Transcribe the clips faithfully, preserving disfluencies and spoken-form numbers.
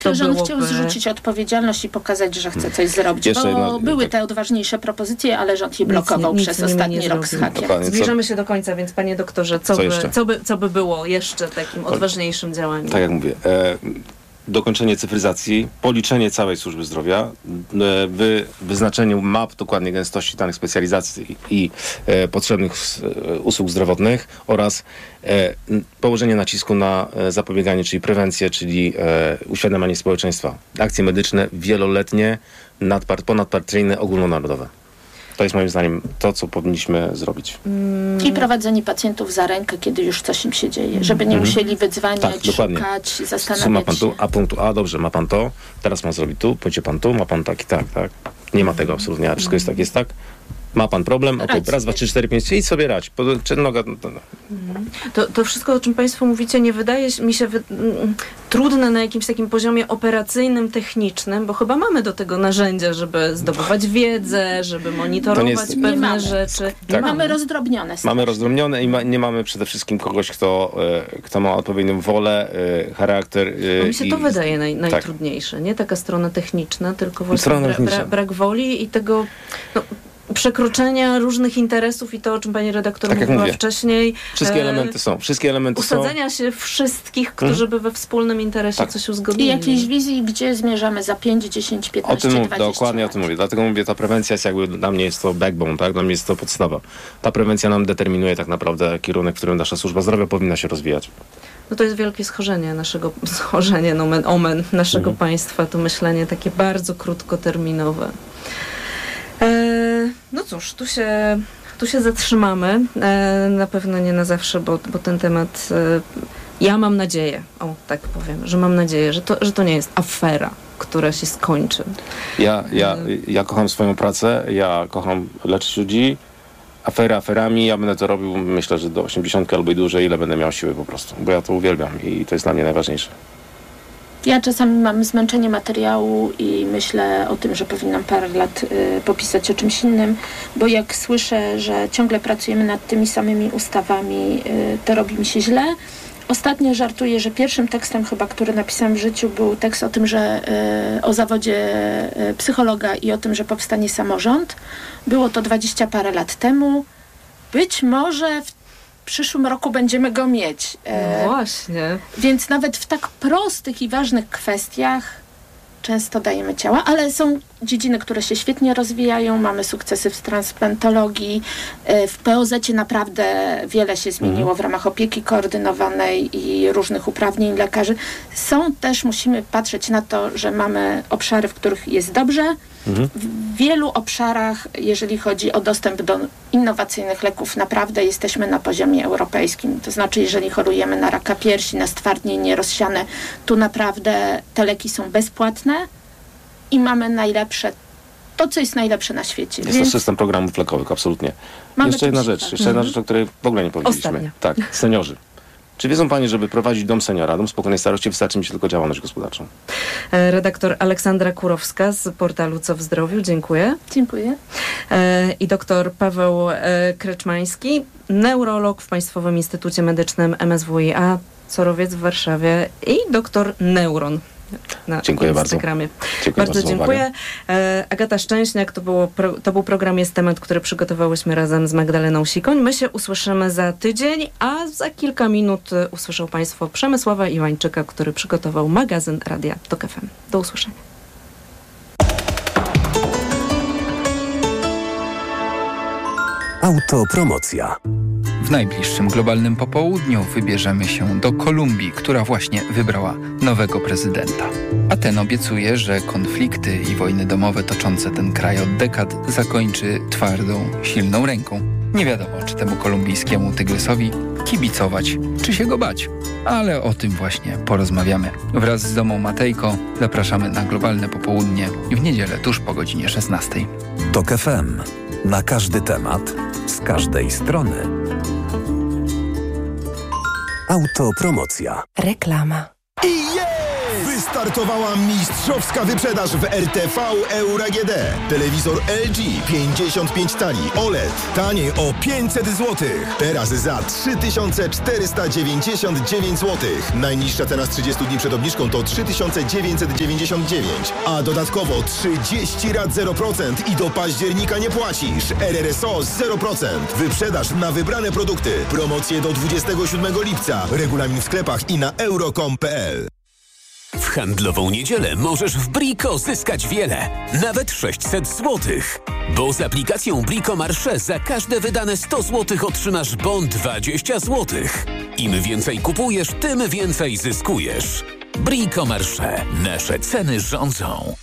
To że on byłoby... chciał zrzucić odpowiedzialność i pokazać, że chce coś zrobić, Jeszcze bo jedna- były tak. te odważniejsze propozycje, ale rząd je blokował Nic nie- przez nic nimi nie ostatni rok z zrobił. hakiem. Dokładnie. Zbliżamy się do końca, więc panie doktorze, co, Co by, jeszcze? co, by, co by było jeszcze takim odważniejszym działaniem? Tak jak mówię, e, dokończenie cyfryzacji, policzenie całej służby zdrowia, e, wy, wyznaczenie map dokładnie gęstości danych specjalizacji i e, potrzebnych e, usług zdrowotnych oraz e, n- położenie nacisku na e, zapobieganie, czyli prewencję, czyli e, uświadamianie społeczeństwa. Akcje medyczne wieloletnie, nadpart, ponadpartyjne, ogólnonarodowe. To jest moim zdaniem to, co powinniśmy zrobić. I prowadzenie pacjentów za rękę, kiedy już coś im się dzieje, żeby nie musieli wydzwaniać, Tak, dokładnie. szukać, Co ma zastanawiać pan się. tu? A punktu A, dobrze, ma pan to, teraz ma zrobić tu, pójdzie pan tu, ma pan taki, tak, tak. Nie ma tego absolutnie, a wszystko jest tak, jest tak. Ma pan problem, okej, Radź raz, dwa, sobie. trzy, cztery, pięć, idź sobie radź. Po- Czy noga... no, no. To, to wszystko, o czym państwo mówicie, nie wydaje się- mi się wy... mm, trudne na jakimś takim poziomie operacyjnym, technicznym, bo chyba mamy do tego narzędzia, żeby zdobywać wiedzę, żeby monitorować jest- Nie pewne mamy. rzeczy. Nie Tak. Mamy rozdrobnione. Mamy rozdrobnione i ma, nie mamy przede wszystkim kogoś, kto, e, kto ma odpowiednią wolę, e, charakter. E, No mi się i- to wydaje naj, tak. najtrudniejsze, nie taka strona techniczna, tylko właśnie Strona bra, techniczna. bra, brak woli i tego no, przekroczenia różnych interesów i to, o czym pani redaktor Tak jak mówiła mówię. wcześniej. Wszystkie e, elementy są. Wszystkie elementy są. Usadzenia się wszystkich, którzy by we wspólnym interesie Tak. coś I uzgodnili. jakiejś wizji, gdzie zmierzamy za pięć, dziesięć, O piętnaście, tym mówię, dwadzieścia dokładnie o lat. tym mówię. Dlatego mówię, ta prewencja jest jakby, dla mnie jest to backbone, tak? Dla mnie jest to podstawa. Ta prewencja nam determinuje tak naprawdę kierunek, w którym nasza służba zdrowia powinna się rozwijać. No to jest wielkie schorzenie naszego, schorzenie, nomen omen naszego Mhm. państwa, to myślenie takie bardzo krótkoterminowe. E, no cóż, tu się, tu się zatrzymamy. E, na pewno nie na zawsze, bo, bo ten temat, e, ja mam nadzieję, o tak powiem, że mam nadzieję, że to, że to nie jest afera, która się skończy. Ja, ja, ja kocham swoją pracę, ja kocham leczyć ludzi. Afery aferami, ja będę to robił, myślę, że do osiemdziesiątki albo i dłużej, ile będę miał siły po prostu. Bo ja to uwielbiam i to jest dla mnie najważniejsze. Ja czasami mam zmęczenie materiału i myślę o tym, że powinnam parę lat y, popisać o czymś innym, bo jak słyszę, że ciągle pracujemy nad tymi samymi ustawami, y, to robi mi się źle. Ostatnio żartuję, że pierwszym tekstem chyba, który napisałam w życiu, był tekst o tym, że y, o zawodzie y, psychologa i o tym, że powstanie samorząd. Było to dwadzieścia parę lat temu. Być może w przyszłym roku będziemy go mieć. No właśnie. Więc nawet w tak prostych i ważnych kwestiach często dajemy ciała, ale są dziedziny, które się świetnie rozwijają. Mamy sukcesy w transplantologii. W P O Z-cie naprawdę wiele się zmieniło w ramach opieki koordynowanej i różnych uprawnień lekarzy. Są też, musimy patrzeć na to, że mamy obszary, w których jest dobrze. W wielu obszarach, jeżeli chodzi o dostęp do innowacyjnych leków, naprawdę jesteśmy na poziomie europejskim. To znaczy, jeżeli chorujemy na raka piersi, na stwardnienie rozsiane, tu naprawdę te leki są bezpłatne i mamy najlepsze, to co jest najlepsze na świecie. Jest to system programów lekowych, absolutnie. Mamy Jeszcze jedna czym się rzecz, chwalić. jeszcze jedna rzecz, o której w ogóle nie powiedzieliśmy. Ostatnia. Tak, seniorzy. Czy wiedzą Panie, żeby prowadzić dom seniora, dom spokojnej starości, wystarczy mi się tylko działalność gospodarczą? E, Redaktor Aleksandra Kurowska z portalu Co w Zdrowiu, dziękuję. Dziękuję. E, I doktor Paweł e, Kreczmański, neurolog w Państwowym Instytucie Medycznym M S W i A, Corowiec w Warszawie i doktor Neuron na Dziękuję bardzo. Instagramie. Dziękuję Bardzo bardzo za uwagę. dziękuję. E, Agata Szczęśniak, to, było pro, to był program Jest Temat, który przygotowałyśmy razem z Magdaleną Sikoń. My się usłyszymy za tydzień, a za kilka minut e, usłyszą Państwo Przemysława Iwańczyka, który przygotował magazyn Radia Tok F M. Do usłyszenia. Autopromocja. W najbliższym globalnym popołudniu wybierzemy się do Kolumbii, która właśnie wybrała nowego prezydenta. A ten obiecuje, że konflikty i wojny domowe toczące ten kraj od dekad zakończy twardą, silną ręką. Nie wiadomo, czy temu kolumbijskiemu tygrysowi kibicować, czy się go bać. Ale o tym właśnie porozmawiamy. Wraz z Domą Matejko zapraszamy na globalne popołudnie w niedzielę tuż po godzinie szesnastej. Tok F M. Na każdy temat, z każdej strony. Autopromocja. Reklama. I jest! Wystartowała mistrzowska wyprzedaż w R T V Euro A G D. Telewizor L G pięćdziesiąt pięć cali O L E D taniej o pięćset złotych. Teraz za trzy tysiące czterysta dziewięćdziesiąt dziewięć złotych. Najniższa cena z trzydziestu dni przed obniżką to trzy tysiące dziewięćset dziewięćdziesiąt dziewięć. A dodatkowo trzydzieści rat zero procent i do października nie płacisz. R R S O zero procent. Wyprzedaż na wybrane produkty. Promocje do dwudziestego siódmego lipca. Regulamin w sklepach i na euro kropka com kropka p l. W handlową niedzielę możesz w Brico zyskać wiele, nawet sześćset złotych. Bo z aplikacją Brico Marché za każde wydane sto złotych otrzymasz bon dwadzieścia złotych. Im więcej kupujesz, tym więcej zyskujesz. Brico Marché. Nasze ceny rządzą.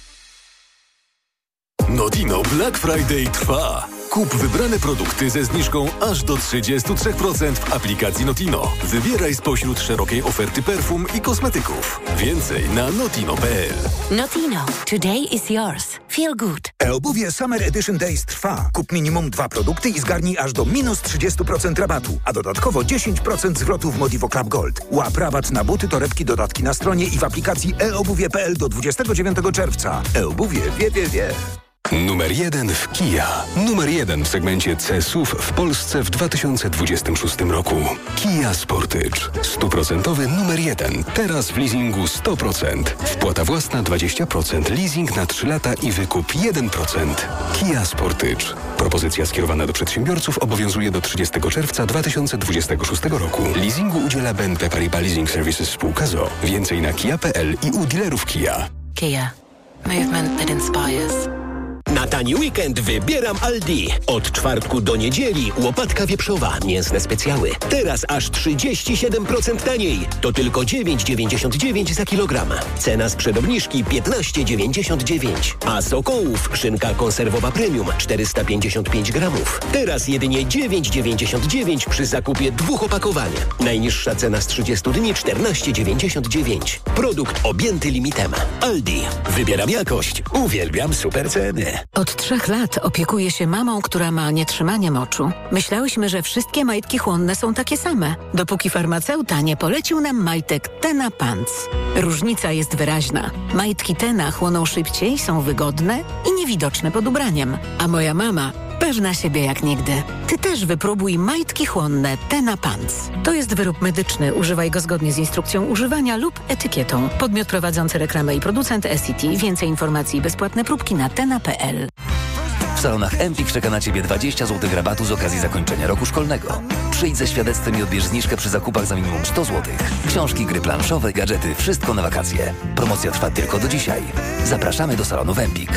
Notino Black Friday trwa. Kup wybrane produkty ze zniżką aż do trzydzieści trzy procent w aplikacji Notino. Wybieraj spośród szerokiej oferty perfum i kosmetyków. Więcej na notino kropka p l. Notino. Today is yours. Feel good. E-obuwie Summer Edition Days trwa. Kup minimum dwa produkty i zgarnij aż do minus trzydzieści procent rabatu, a dodatkowo dziesięć procent zwrotu w Modivo Club Gold. Łap rabat na buty, torebki, dodatki na stronie i w aplikacji e obuwie kropka p l do dwudziestego dziewiątego czerwca. E-obuwie wie, wie, wie. Numer jeden w Kia. Numer jeden w segmencie C S U V w Polsce w dwa tysiące dwudziestym szóstym roku. Kia Sportage. Stuprocentowy numer jeden. Teraz w leasingu sto procent. Wpłata własna dwadzieścia procent. Leasing na trzy lata i wykup jeden procent. Kia Sportage. Propozycja skierowana do przedsiębiorców obowiązuje do trzydziestego czerwca dwa tysiące dwudziestego szóstego roku. Leasingu udziela B N P Paribas Leasing Services spółka z o o. Więcej na kia kropka p l i u dealerów Kia. Kia. Movement that inspires. Na tani weekend wybieram Aldi. Od czwartku do niedzieli łopatka wieprzowa, mięsne specjały. Teraz aż trzydzieści siedem procent taniej. To tylko dziewięć dziewięćdziesiąt dziewięć za kilogram. Cena sprzed obniżki piętnaście dziewięćdziesiąt dziewięć. A Sokołów szynka konserwowa premium czterysta pięćdziesiąt pięć gramów. Teraz jedynie dziewięć dziewięćdziesiąt dziewięć przy zakupie dwóch opakowań. Najniższa cena z trzydziestu dni czternaście dziewięćdziesiąt dziewięć. Produkt objęty limitem. Aldi. Wybieram jakość. Uwielbiam super ceny. Od trzech lat opiekuję się mamą, która ma nietrzymanie moczu. Myślałyśmy, że wszystkie majtki chłonne są takie same, dopóki farmaceuta nie polecił nam majtek Tena Pants. Różnica jest wyraźna. Majtki Tena chłoną szybciej, są wygodne i niewidoczne pod ubraniem. A moja mama pewna siebie jak nigdy. Ty też wypróbuj majtki chłonne Tena Pants. To jest wyrób medyczny. Używaj go zgodnie z instrukcją używania lub etykietą. Podmiot prowadzący reklamę i producent S C T. Więcej informacji i bezpłatne próbki na tena kropka p l. W salonach Empik czeka na Ciebie dwadzieścia złotych rabatu z okazji zakończenia roku szkolnego. Przyjdź ze świadectwem i odbierz zniżkę przy zakupach za minimum sto złotych. Książki, gry planszowe, gadżety, wszystko na wakacje. Promocja trwa tylko do dzisiaj. Zapraszamy do salonów Empik.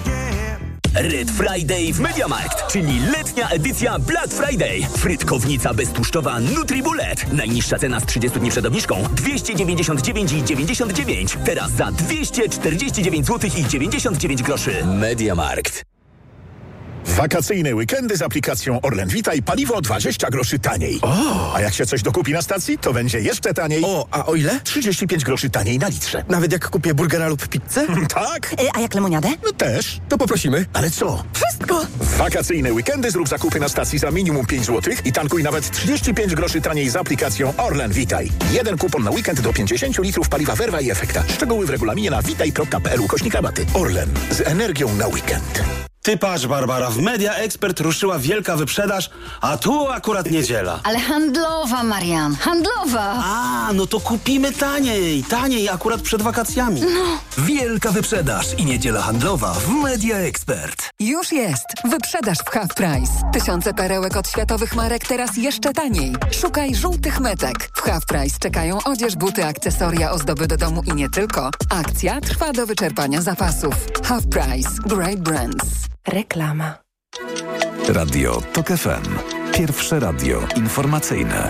Red Friday w MediaMarkt, czyli letnia edycja Black Friday. Frytkownica beztłuszczowa NutriBullet. Najniższa cena z trzydziestu dni przed obniżką dwieście dziewięćdziesiąt dziewięć i dziewięćdziesiąt dziewięć. Teraz za dwieście czterdzieści dziewięć złotych i dziewięćdziesiąt dziewięć groszy. MediaMarkt. Wakacyjne weekendy z aplikacją Orlen Witaj paliwo dwadzieścia groszy taniej. O! A jak się coś dokupi na stacji, to będzie jeszcze taniej. O, a o ile? trzydzieści pięć groszy taniej na litrze. Nawet jak kupię burgera lub pizzę? Tak. Y, a jak lemoniadę? No też. To poprosimy. Ale co? Wszystko! W wakacyjne weekendy zrób zakupy na stacji za minimum pięć złotych i tankuj nawet trzydzieści pięć groszy taniej z aplikacją Orlen Witaj. Jeden kupon na weekend do pięćdziesiąt litrów paliwa Verva i Efekta. Szczegóły w regulaminie na witaj kropka p l ukośnik rabaty. Orlen. Z energią na weekend. Ty patrz, Barbara, w Media Expert ruszyła wielka wyprzedaż, a tu akurat niedziela. Ale handlowa, Marian, handlowa! A, no to kupimy taniej, taniej akurat przed wakacjami. No. Wielka wyprzedaż i niedziela handlowa w Media Expert. Już jest! Wyprzedaż w Half Price. Tysiące perełek od światowych marek teraz jeszcze taniej. Szukaj żółtych metek. W Half Price czekają odzież, buty, akcesoria, ozdoby do domu i nie tylko. Akcja trwa do wyczerpania zapasów. Half Price. Great Brands. Reklama. Radio Tok F M. Pierwsze radio informacyjne.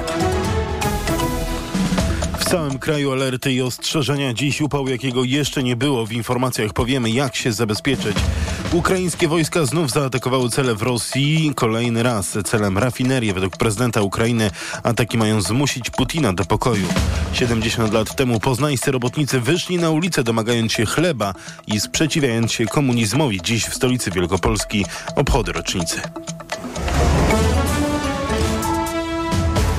W całym kraju alerty i ostrzeżenia. Dziś upał, jakiego jeszcze nie było. W informacjach powiemy, jak się zabezpieczyć. Ukraińskie wojska znów zaatakowały cele w Rosji. Kolejny raz celem rafinerie. Według prezydenta Ukrainy ataki mają zmusić Putina do pokoju. siedemdziesiąt lat temu poznańscy robotnicy wyszli na ulicę, domagając się chleba i sprzeciwiając się komunizmowi. Dziś w stolicy Wielkopolski obchody rocznicy.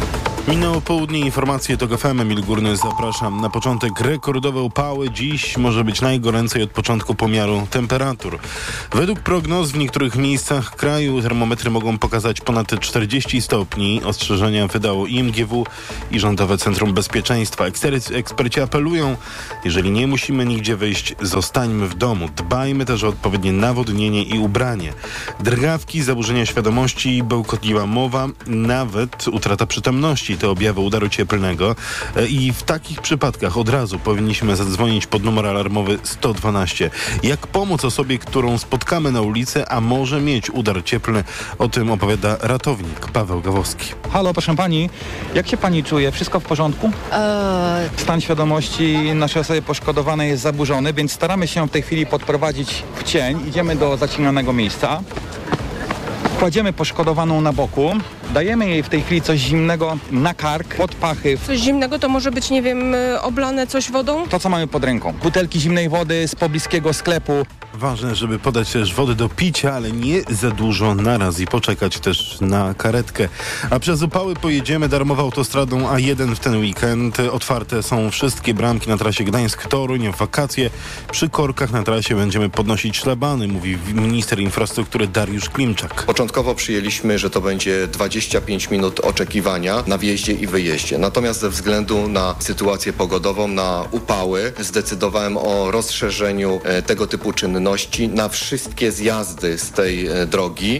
Minęło południe, informacje TOK F M. Emil Górny, zapraszam. Na początek rekordowe upały. Dziś może być najgoręcej od początku pomiaru temperatur. Według prognoz w niektórych miejscach kraju termometry mogą pokazać ponad czterdzieści stopni. Ostrzeżenia wydało I M G W i Rządowe Centrum Bezpieczeństwa. Eksperci, eksperci apelują, jeżeli nie musimy nigdzie wyjść, zostańmy w domu. Dbajmy też o odpowiednie nawodnienie i ubranie. Drgawki, zaburzenia świadomości, bełkotliwa mowa, nawet utrata przytomności. Te objawy udaru cieplnego i w takich przypadkach od razu powinniśmy zadzwonić pod numer alarmowy sto dwanaście. Jak pomóc osobie, którą spotkamy na ulicy, a może mieć udar cieplny? O tym opowiada ratownik Paweł Gawowski. Halo, proszę pani, jak się pani czuje? Wszystko w porządku? Eee... Stan świadomości naszej osoby poszkodowanej jest zaburzony, więc staramy się w tej chwili podprowadzić w cień. Idziemy do zaciemnionego miejsca. Kładziemy poszkodowaną na boku, dajemy jej w tej chwili coś zimnego na kark, pod pachy. Coś zimnego to może być, nie wiem, oblane coś wodą? To, co mamy pod ręką. Butelki zimnej wody z pobliskiego sklepu. Ważne, żeby podać też wody do picia, ale nie za dużo naraz i poczekać też na karetkę. A przez upały pojedziemy darmową autostradą A jeden w ten weekend. Otwarte są wszystkie bramki na trasie Gdańsk-Toruń. W wakacje przy korkach na trasie będziemy podnosić szlabany, mówi minister infrastruktury Dariusz Klimczak. Początkowo przyjęliśmy, że to będzie dwadzieścia pięć minut oczekiwania na wjeździe i wyjeździe. Natomiast ze względu na sytuację pogodową, na upały, zdecydowałem o rozszerzeniu e, tego typu czynności na wszystkie zjazdy z tej e, drogi.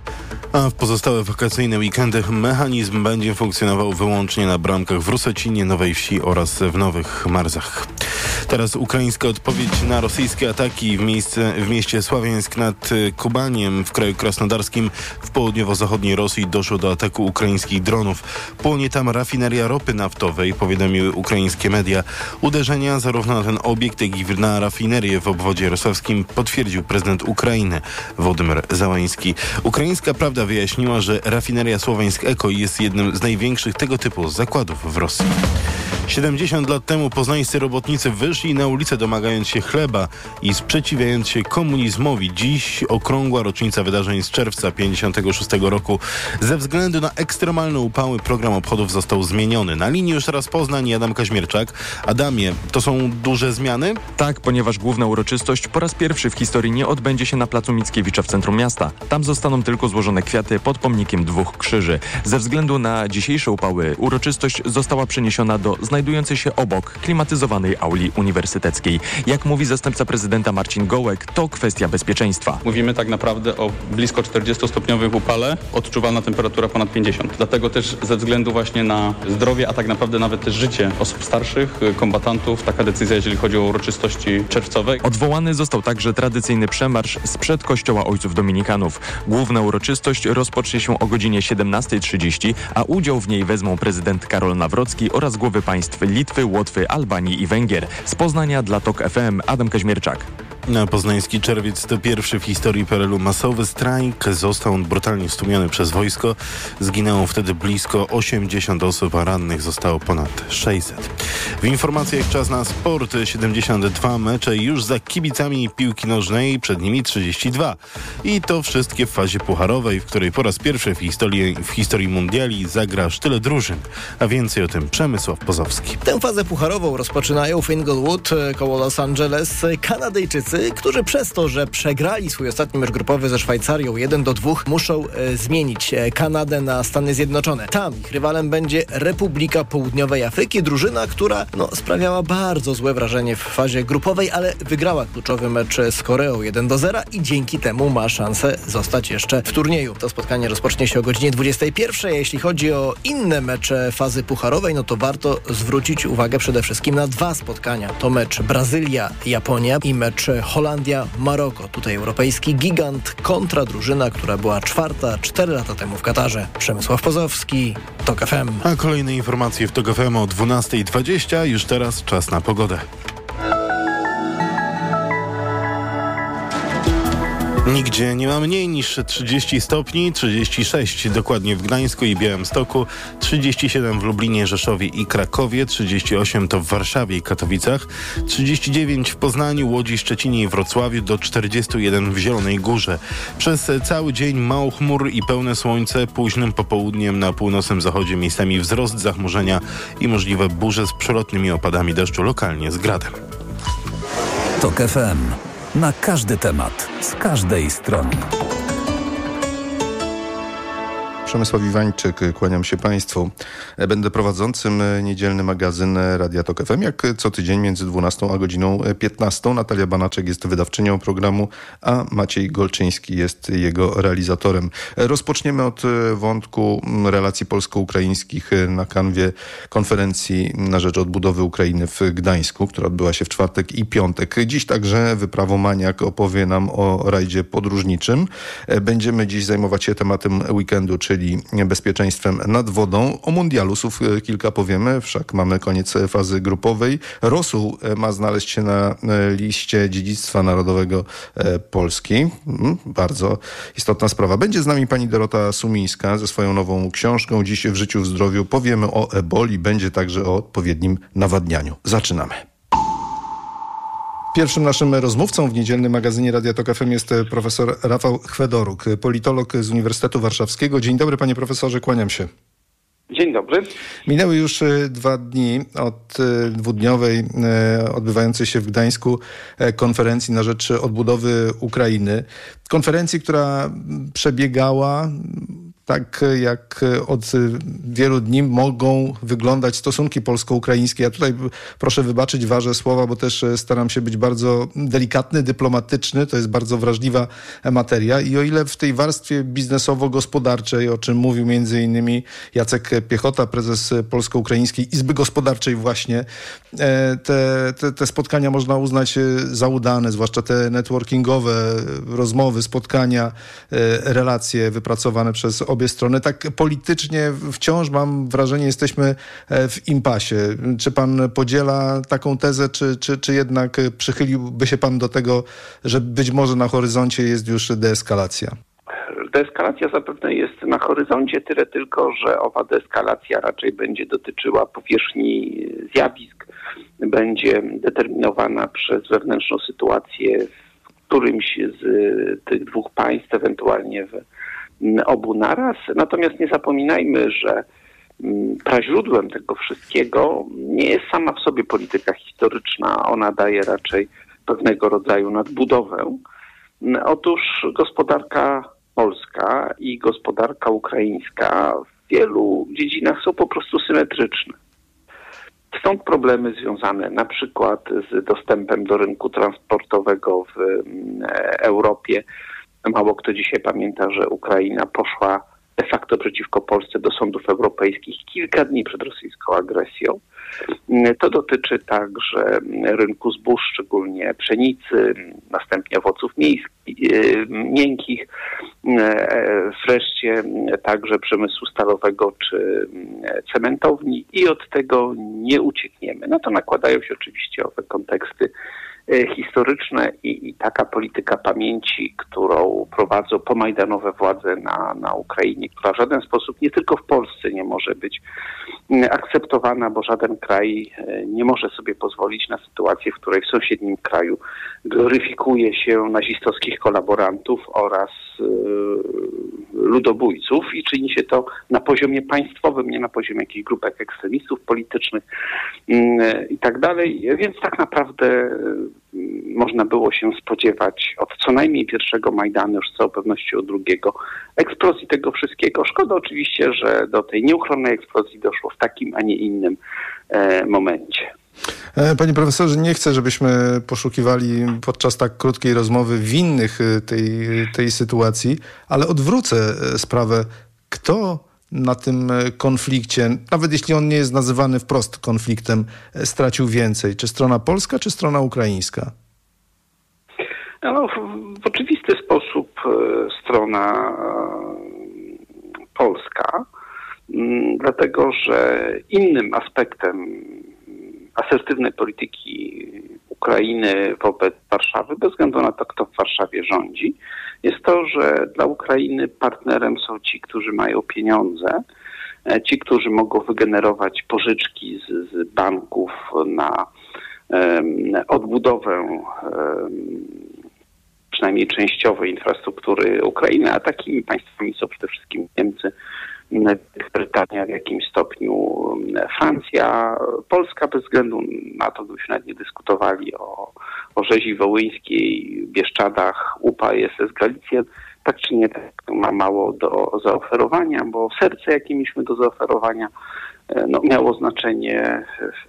A w pozostałe wakacyjne weekendy mechanizm będzie funkcjonował wyłącznie na bramkach w Rusecinie, Nowej Wsi oraz w Nowych Marzach. Teraz ukraińska odpowiedź na rosyjskie ataki w, miejsce, w mieście Sławiańsk nad Kubaniem w kraju krasnodarskim w południowo-zachodniej Rosji doszło do ataku ukraińskich dronów. Płonie tam rafineria ropy naftowej, powiadomiły ukraińskie media. Uderzenia zarówno na ten obiekt, jak i na rafinerię w obwodzie rosowskim potwierdził prezydent Ukrainy Wołodymyr Zełański. Ukraińska Prawda wyjaśniła, że rafineria Słowiańsk Eko jest jednym z największych tego typu zakładów w Rosji. siedemdziesiąt lat temu poznańscy robotnicy wyszli na ulicę, domagając się chleba i sprzeciwiając się komunizmowi. Dziś okrągła rocznica wydarzeń z czerwca pięćdziesiątego szóstego roku. Ze względu na ekstremalne upały program obchodów został zmieniony. Na linii już teraz Poznań i Adam Kaźmierczak. Adamie, to są duże zmiany? Tak, ponieważ główna uroczystość po raz pierwszy w historii nie odbędzie się na placu Mickiewicza w centrum miasta. Tam zostaną tylko złożone kwiaty pod pomnikiem dwóch krzyży. Ze względu na dzisiejsze upały uroczystość została przeniesiona do znajdującej się obok klimatyzowanej auli uniwersyteckiej. Jak mówi zastępca prezydenta Marcin Gołek, to kwestia bezpieczeństwa. Mówimy tak naprawdę o blisko czterdziestostopniowym upale, odczuwalna temperatura ponad pięćdziesiąt. Dlatego też ze względu właśnie na zdrowie, a tak naprawdę nawet też życie osób starszych, kombatantów, taka decyzja, jeżeli chodzi o uroczystości czerwcowe. Odwołany został także tradycyjny przemarsz sprzed kościoła Ojców Dominikanów. Główna uroczystość rozpocznie się o godzinie siedemnasta trzydzieści, a udział w niej wezmą prezydent Karol Nawrocki oraz głowy państw Litwy, Łotwy, Albanii i Węgier. Z Poznania dla TOK F M Adam Kaźmierczak. Na poznański czerwiec to pierwszy w historii P R L u masowy strajk. Został on brutalnie stłumiony przez wojsko. Zginęło wtedy blisko osiemdziesiąt osób, a rannych zostało ponad sześćset. W informacjach czas na sport. siedemdziesiąt dwa mecze już za kibicami piłki nożnej, przed nimi trzydzieści dwa. I to wszystkie w fazie pucharowej, w której po raz pierwszy w historii, w historii mundiali zagra aż tyle drużyn. A więcej o tym Przemysław Pozowski. Tę fazę pucharową rozpoczynają w Inglewood koło Los Angeles Kanadyjczycy, którzy przez to, że przegrali swój ostatni mecz grupowy ze Szwajcarią jeden do dwóch, muszą e, zmienić Kanadę na Stany Zjednoczone. Tam ich rywalem będzie Republika Południowej Afryki, drużyna, która no, sprawiała bardzo złe wrażenie w fazie grupowej, ale wygrała kluczowy mecz z Koreą jeden do zera i dzięki temu ma szansę zostać jeszcze w turnieju. To spotkanie rozpocznie się o godzinie dwudziestej pierwszej. Jeśli chodzi o inne mecze fazy pucharowej, no to warto zwrócić uwagę przede wszystkim na dwa spotkania. To mecz Brazylia-Japonia i mecz Holandia-Maroko. Tutaj europejski gigant kontra drużyna, która była czwarta cztery lata temu w Katarze. Przemysław Pozowski, TOK F M. A kolejne informacje w TOK F M o dwunasta dwadzieścia. Już teraz czas na pogodę. Nigdzie nie ma mniej niż trzydzieści stopni, trzydzieści sześć dokładnie w Gdańsku i Białymstoku, trzydzieści siedem w Lublinie, Rzeszowie i Krakowie, trzydzieści osiem to w Warszawie i Katowicach, trzydzieści dziewięć w Poznaniu, Łodzi, Szczecinie i Wrocławiu, do czterdzieści jeden w Zielonej Górze. Przez cały dzień mało chmur i pełne słońce, późnym popołudniem na północnym zachodzie miejscami wzrost zachmurzenia i możliwe burze z przelotnymi opadami deszczu, lokalnie z gradem. Tok F M. Na każdy temat, z każdej strony. Przemysław Iwańczyk, kłaniam się Państwu. Będę prowadzącym niedzielny magazyn Radia Tok F M, jak co tydzień między dwunastą a godziną piętnastą. Natalia Banaczek jest wydawczynią programu, a Maciej Golczyński jest jego realizatorem. Rozpoczniemy od wątku relacji polsko-ukraińskich na kanwie konferencji na rzecz odbudowy Ukrainy w Gdańsku, która odbyła się w czwartek i piątek. Dziś także Wyprawo Maniak opowie nam o rajdzie podróżniczym. Będziemy dziś zajmować się tematem weekendu, czyli bezpieczeństwem nad wodą. O mundialu słów kilka powiemy, wszak mamy koniec fazy grupowej. Rosół ma znaleźć się na liście dziedzictwa narodowego Polski. Bardzo istotna sprawa. Będzie z nami pani Dorota Sumińska ze swoją nową książką Dziś w życiu w zdrowiu. Powiemy o eboli, będzie także o odpowiednim nawadnianiu. Zaczynamy. Pierwszym naszym rozmówcą w niedzielnym magazynie Radia Tok F M jest profesor Rafał Chwedoruk, politolog z Uniwersytetu Warszawskiego. Dzień dobry, panie profesorze, kłaniam się. Dzień dobry. Minęły już dwa dni od dwudniowej odbywającej się w Gdańsku konferencji na rzecz odbudowy Ukrainy. Konferencji, która przebiegała tak, jak od wielu dni mogą wyglądać stosunki polsko-ukraińskie. Ja tutaj proszę wybaczyć, ważę słowa, bo też staram się być bardzo delikatny, dyplomatyczny. To jest bardzo wrażliwa materia. I o ile w tej warstwie biznesowo-gospodarczej, o czym mówił między innymi Jacek Piechota, prezes Polsko-Ukraińskiej Izby Gospodarczej właśnie, te, te, te spotkania można uznać za udane, zwłaszcza te networkingowe rozmowy, spotkania, relacje wypracowane przez obie strony. Tak politycznie wciąż mam wrażenie, jesteśmy w impasie. Czy pan podziela taką tezę, czy, czy, czy jednak przychyliłby się pan do tego, że być może na horyzoncie jest już deeskalacja? Deeskalacja zapewne jest na horyzoncie, tyle tylko, że owa deeskalacja raczej będzie dotyczyła powierzchni zjawisk, będzie determinowana przez wewnętrzną sytuację w którymś z tych dwóch państw, ewentualnie w obu naraz. Natomiast nie zapominajmy, że praźródłem tego wszystkiego nie jest sama w sobie polityka historyczna. Ona daje raczej pewnego rodzaju nadbudowę. Otóż gospodarka polska i gospodarka ukraińska w wielu dziedzinach są po prostu symetryczne. Stąd problemy związane na przykład z dostępem do rynku transportowego w Europie. Mało kto dzisiaj pamięta, że Ukraina poszła de facto przeciwko Polsce do sądów europejskich kilka dni przed rosyjską agresją. To dotyczy także rynku zbóż, szczególnie pszenicy, następnie owoców miękkich, wreszcie także przemysłu stalowego czy cementowni i od tego nie uciekniemy. No to nakładają się oczywiście owe konteksty historyczne i, i taka polityka pamięci, którą prowadzą pomajdanowe władze na, na Ukrainie, która w żaden sposób, nie tylko w Polsce, nie może być akceptowana, bo żaden kraj nie może sobie pozwolić na sytuację, w której w sąsiednim kraju gloryfikuje się nazistowskich kolaborantów oraz yy, ludobójców i czyni się to na poziomie państwowym, nie na poziomie jakichś grupek ekstremistów politycznych yy, i tak dalej. Więc tak naprawdę yy, można było się spodziewać od co najmniej pierwszego Majdanu, już z całą pewnością drugiego, eksplozji tego wszystkiego. Szkoda oczywiście, że do tej nieuchronnej eksplozji doszło w takim, a nie innym e, momencie. Panie profesorze, nie chcę, żebyśmy poszukiwali podczas tak krótkiej rozmowy winnych tej, tej sytuacji, ale odwrócę sprawę. Kto na tym konflikcie, nawet jeśli on nie jest nazywany wprost konfliktem, stracił więcej? Czy strona polska, czy strona ukraińska? No, w, w oczywisty sposób strona polska, dlatego że innym aspektem asertywnej polityki Ukrainy wobec Warszawy, bez względu na to, kto w Warszawie rządzi, jest to, że dla Ukrainy partnerem są ci, którzy mają pieniądze, ci, którzy mogą wygenerować pożyczki z, z banków na um, odbudowę um, przynajmniej częściowej infrastruktury Ukrainy, a takimi państwami są przede wszystkim Niemcy, Brytania, w jakimś stopniu Francja, Polska, bez względu na to, gdybyśmy nawet nie dyskutowali o, o rzezi wołyńskiej, Bieszczadach, U P A i S S Galicjen, tak czy nie, tak ma mało do zaoferowania, bo serce, jakie mieliśmy do zaoferowania, no, miało znaczenie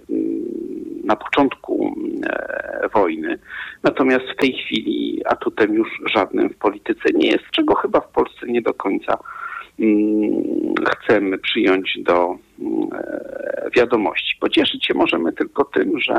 na początku wojny. Natomiast w tej chwili atutem już żadnym w polityce nie jest, czego chyba w Polsce nie do końca chcemy przyjąć do wiadomości. Pocieszyć się możemy tylko tym, że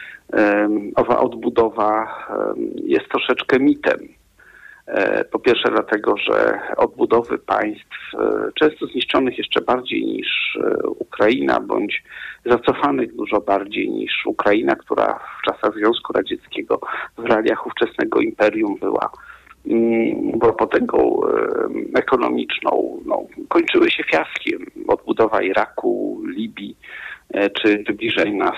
owa odbudowa jest troszeczkę mitem. Po pierwsze dlatego, że odbudowy państw często zniszczonych jeszcze bardziej niż Ukraina, bądź zacofanych dużo bardziej niż Ukraina, która w czasach Związku Radzieckiego w realiach ówczesnego imperium była była potęgą ekonomiczną, no, kończyły się fiaskiem. Odbudowa Iraku, Libii czy wybliżeń nas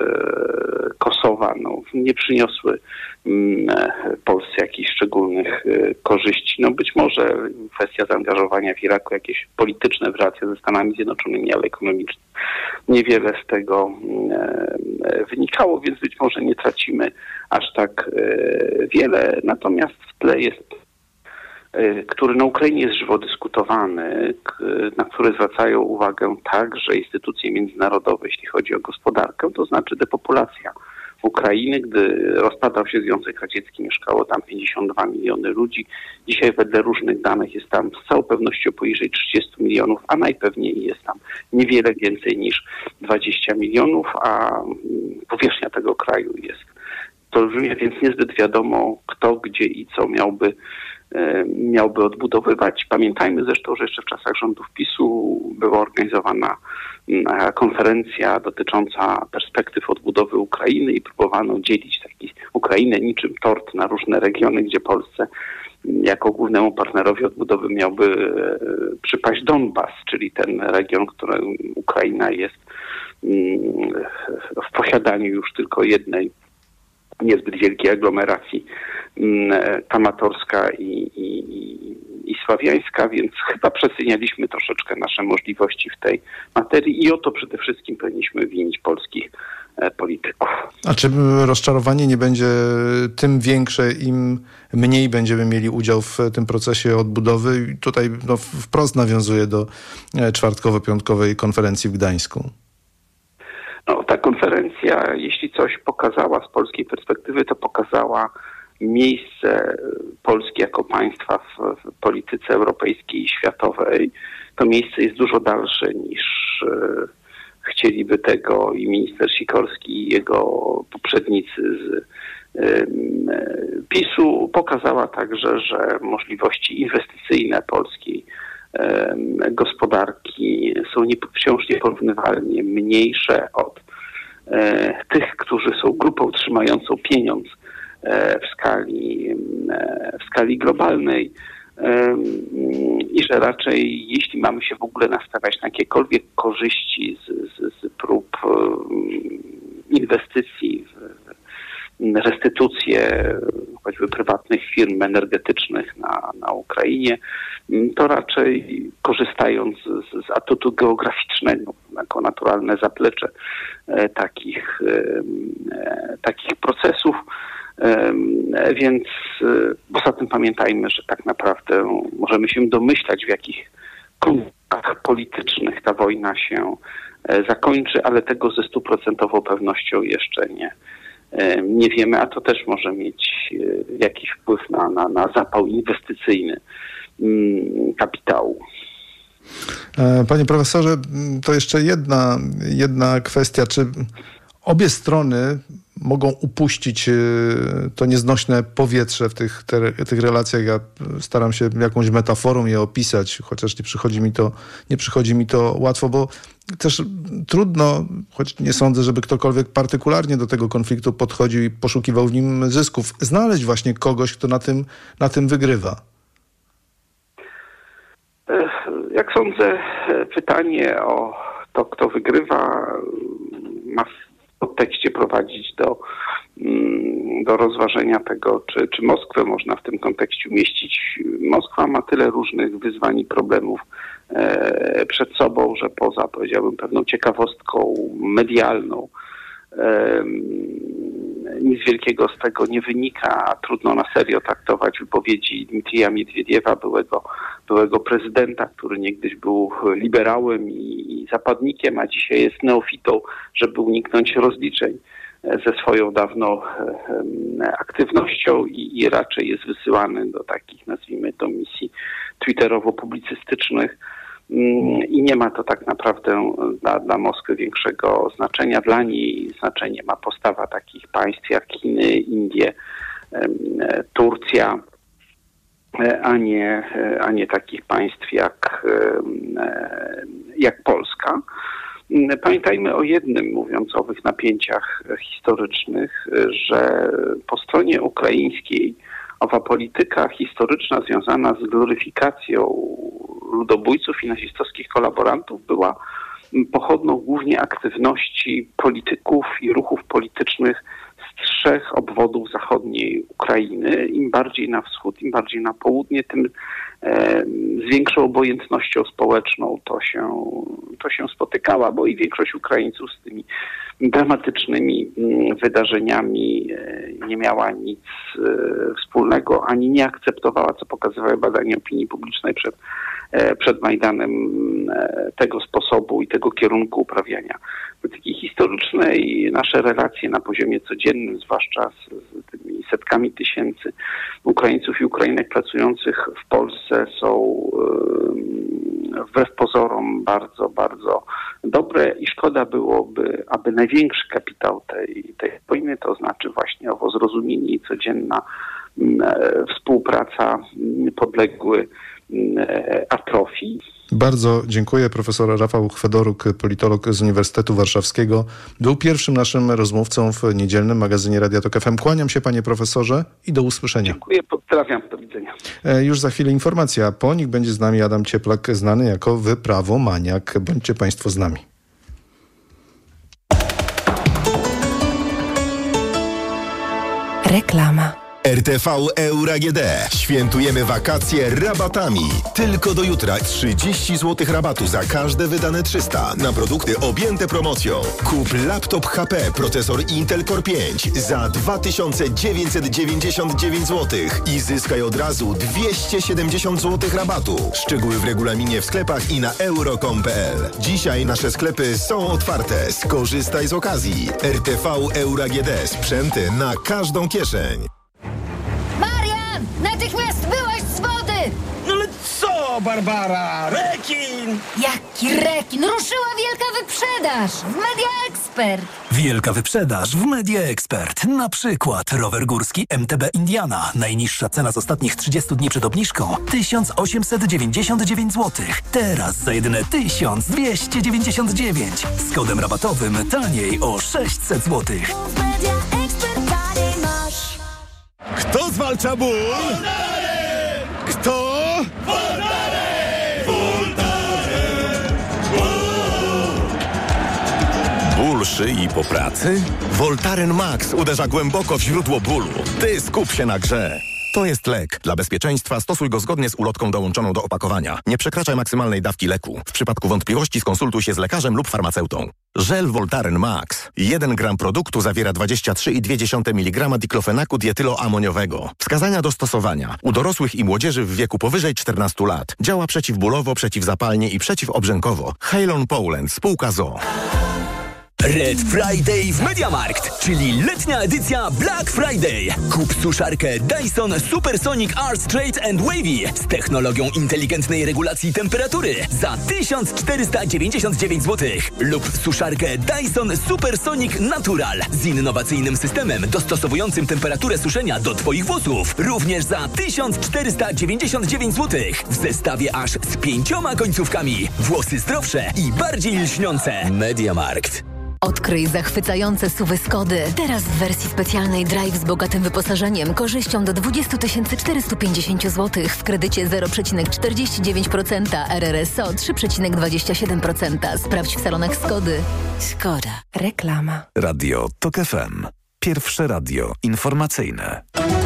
Kosowa no, nie przyniosły Polsce jakichś szczególnych korzyści. No być może kwestia zaangażowania w Iraku, jakieś polityczne w relacjach ze Stanami Zjednoczonymi, ale ekonomiczne. Niewiele z tego wynikało, więc być może nie tracimy aż tak wiele. Natomiast w tle jest, który na Ukrainie jest żywo dyskutowany, na który zwracają uwagę także instytucje międzynarodowe, jeśli chodzi o gospodarkę, to znaczy depopulacja Ukrainy. Gdy rozpadał się Związek Radziecki, mieszkało tam pięćdziesiąt dwa miliony ludzi. Dzisiaj wedle różnych danych jest tam z całą pewnością poniżej trzydzieści milionów, a najpewniej jest tam niewiele więcej niż dwadzieścia milionów, a powierzchnia tego kraju jest olbrzymia, więc niezbyt wiadomo, kto, gdzie i co miałby miałby odbudowywać. Pamiętajmy zresztą, że jeszcze w czasach rządów PiSu była organizowana konferencja dotycząca perspektyw odbudowy Ukrainy i próbowano dzielić taki Ukrainę niczym tort na różne regiony, gdzie Polsce jako głównemu partnerowi odbudowy miałby przypaść Donbas, czyli ten region, który Ukraina jest w posiadaniu już tylko jednej niezbyt wielkiej aglomeracji, Kramatorska i, i, i Sławiańska, więc chyba przecenialiśmy troszeczkę nasze możliwości w tej materii i o to przede wszystkim powinniśmy winić polskich polityków. A czy rozczarowanie nie będzie tym większe, im mniej będziemy mieli udział w tym procesie odbudowy? I tutaj no, wprost nawiązuję do czwartkowo-piątkowej konferencji w Gdańsku. No, ta konferencja, jeśli coś pokazała z polskiej perspektywy, to pokazała miejsce Polski jako państwa w, w polityce europejskiej i światowej. To miejsce jest dużo dalsze niż e, chcieliby tego i minister Sikorski i jego poprzednicy z e, PiSu. Pokazała także, że możliwości inwestycyjne polskiej gospodarki są nie, wciąż nieporównywalnie mniejsze od e, tych, którzy są grupą trzymającą pieniądz e, w skali, e, w skali globalnej e, i że raczej jeśli mamy się w ogóle nastawiać na jakiekolwiek korzyści z, z, z prób e, inwestycji w restytucję choćby prywatnych firm energetycznych na, na Ukrainie, to raczej korzystając z, z atutu geograficznego jako naturalne zaplecze e, takich, e, takich procesów. E, więc e, poza tym pamiętajmy, że tak naprawdę możemy się domyślać, w jakich konfliktach politycznych ta wojna się e, zakończy, ale tego ze stuprocentową pewnością jeszcze nie nie wiemy, a to też może mieć jakiś wpływ na, na, na zapał inwestycyjny kapitału. Panie profesorze, to jeszcze jedna, jedna kwestia. Czy obie strony mogą upuścić to nieznośne powietrze w tych, te, tych relacjach. Ja staram się jakąś metaforą je opisać, chociaż nie przychodzi mi to, nie przychodzi mi to łatwo, bo też trudno, choć nie sądzę, żeby ktokolwiek partykularnie do tego konfliktu podchodził i poszukiwał w nim zysków, znaleźć właśnie kogoś, kto na tym, na tym wygrywa. Jak sądzę, pytanie o to, kto wygrywa, ma w podtekście prowadzić do, do rozważenia tego, czy, czy Moskwę można w tym kontekście umieścić. Moskwa ma tyle różnych wyzwań i problemów e, przed sobą, że poza, powiedziałbym, pewną ciekawostką medialną, e, nic wielkiego z tego nie wynika. Trudno na serio traktować wypowiedzi Dmitrija Miedwiediewa, byłego, byłego prezydenta, który niegdyś był liberałem i zapadnikiem, a dzisiaj jest neofitą, żeby uniknąć rozliczeń ze swoją dawną aktywnością i, i raczej jest wysyłany do takich, nazwijmy to, misji twitterowo-publicystycznych. I nie ma to tak naprawdę dla, dla Moskwy większego znaczenia. Dla niej znaczenie ma postawa takich państw jak Chiny, Indie, Turcja, a nie, a nie takich państw jak, jak Polska. Pamiętajmy o jednym, mówiąc o owych napięciach historycznych, że po stronie ukraińskiej owa polityka historyczna związana z gloryfikacją ludobójców i nazistowskich kolaborantów była pochodną głównie aktywności polityków i ruchów politycznych z trzech obwodów zachodniej Ukrainy. Im bardziej na wschód, im bardziej na południe, tym e, z większą obojętnością społeczną to się, to się spotykała, bo i większość Ukraińców z tymi dramatycznymi wydarzeniami nie miała nic wspólnego, ani nie akceptowała, co pokazywały badania opinii publicznej przed, przed Majdanem, tego sposobu i tego kierunku uprawiania polityki historycznej. Nasze relacje na poziomie codziennym, zwłaszcza z, z tymi setkami tysięcy Ukraińców i Ukrainek pracujących w Polsce, są wbrew pozorom bardzo, bardzo dobre i szkoda byłoby, aby największy kapitał tej, tej wojny, to znaczy właśnie owo zrozumienie i codzienna e, współpraca podległy e, atrofii. Bardzo dziękuję. Profesor Rafał Chwedoruk, politolog z Uniwersytetu Warszawskiego, był pierwszym naszym rozmówcą w niedzielnym magazynie Radia Tok F M. Kłaniam się, panie profesorze, i do usłyszenia. Dziękuję, pozdrawiam, do widzenia. E, już za chwilę informacja. Po nich będzie z nami Adam Cieplak, znany jako wyprawomaniak. Bądźcie państwo z nami. Reklama. R T V Euro A G D. Świętujemy wakacje rabatami. Tylko do jutra trzydzieści złotych rabatu za każde wydane trzysta na produkty objęte promocją. Kup laptop H P, procesor Intel Core pięć za dwa tysiące dziewięćset dziewięćdziesiąt dziewięć złotych i zyskaj od razu dwieście siedemdziesiąt złotych rabatu. Szczegóły w regulaminie w sklepach i na euro kropka com kropka p l. Dzisiaj nasze sklepy są otwarte. Skorzystaj z okazji. R T V Euro A G D. Sprzęty na każdą kieszeń. Natychmiast byłaś z wody! No ale co, Barbara? Rekin! Jaki rekin? Ruszyła wielka wyprzedaż w Media Expert. Wielka wyprzedaż w Media Expert. Na przykład rower górski M T B Indiana. Najniższa cena z ostatnich trzydziestu dni przed obniżką tysiąc osiemset dziewięćdziesiąt dziewięć złotych. Teraz za jedyne tysiąc dwieście dziewięćdziesiąt dziewięć. Z kodem rabatowym taniej o sześćset złotych. Kto zwalcza ból? Voltaren! Kto? Voltaren! Voltaren! Ból szyi po pracy? Voltaren Max uderza głęboko w źródło bólu. Ty skup się na grze. To jest lek. Dla bezpieczeństwa stosuj go zgodnie z ulotką dołączoną do opakowania. Nie przekraczaj maksymalnej dawki leku. W przypadku wątpliwości skonsultuj się z lekarzem lub farmaceutą. Żel Voltaren Max. jeden gram produktu zawiera dwadzieścia trzy i dwie dziesiąte miligrama diklofenaku dietyloamoniowego. Wskazania do stosowania. U dorosłych i młodzieży w wieku powyżej czternastu lat. Działa przeciwbólowo, przeciwzapalnie i przeciwobrzękowo. Halon Poland. Spółka Z O O. Red Friday w MediaMarkt, czyli letnia edycja Black Friday. Kup suszarkę Dyson Supersonic R Straight and Wavy z technologią inteligentnej regulacji temperatury za tysiąc czterysta dziewięćdziesiąt dziewięć złotych lub suszarkę Dyson Supersonic Natural z innowacyjnym systemem dostosowującym temperaturę suszenia do Twoich włosów również za tysiąc czterysta dziewięćdziesiąt dziewięć złotych w zestawie aż z pięcioma końcówkami. Włosy zdrowsze i bardziej lśniące. MediaMarkt. Odkryj zachwycające suwy Skody. Teraz w wersji specjalnej Drive z bogatym wyposażeniem, korzyścią do dwadzieścia tysięcy czterysta pięćdziesiąt złotych w kredycie zero przecinek czterdzieści dziewięć procent, R R S O trzy przecinek dwadzieścia siedem procent. Sprawdź w salonach Skody. Skoda. Reklama. Radio TOK F M. Pierwsze radio informacyjne.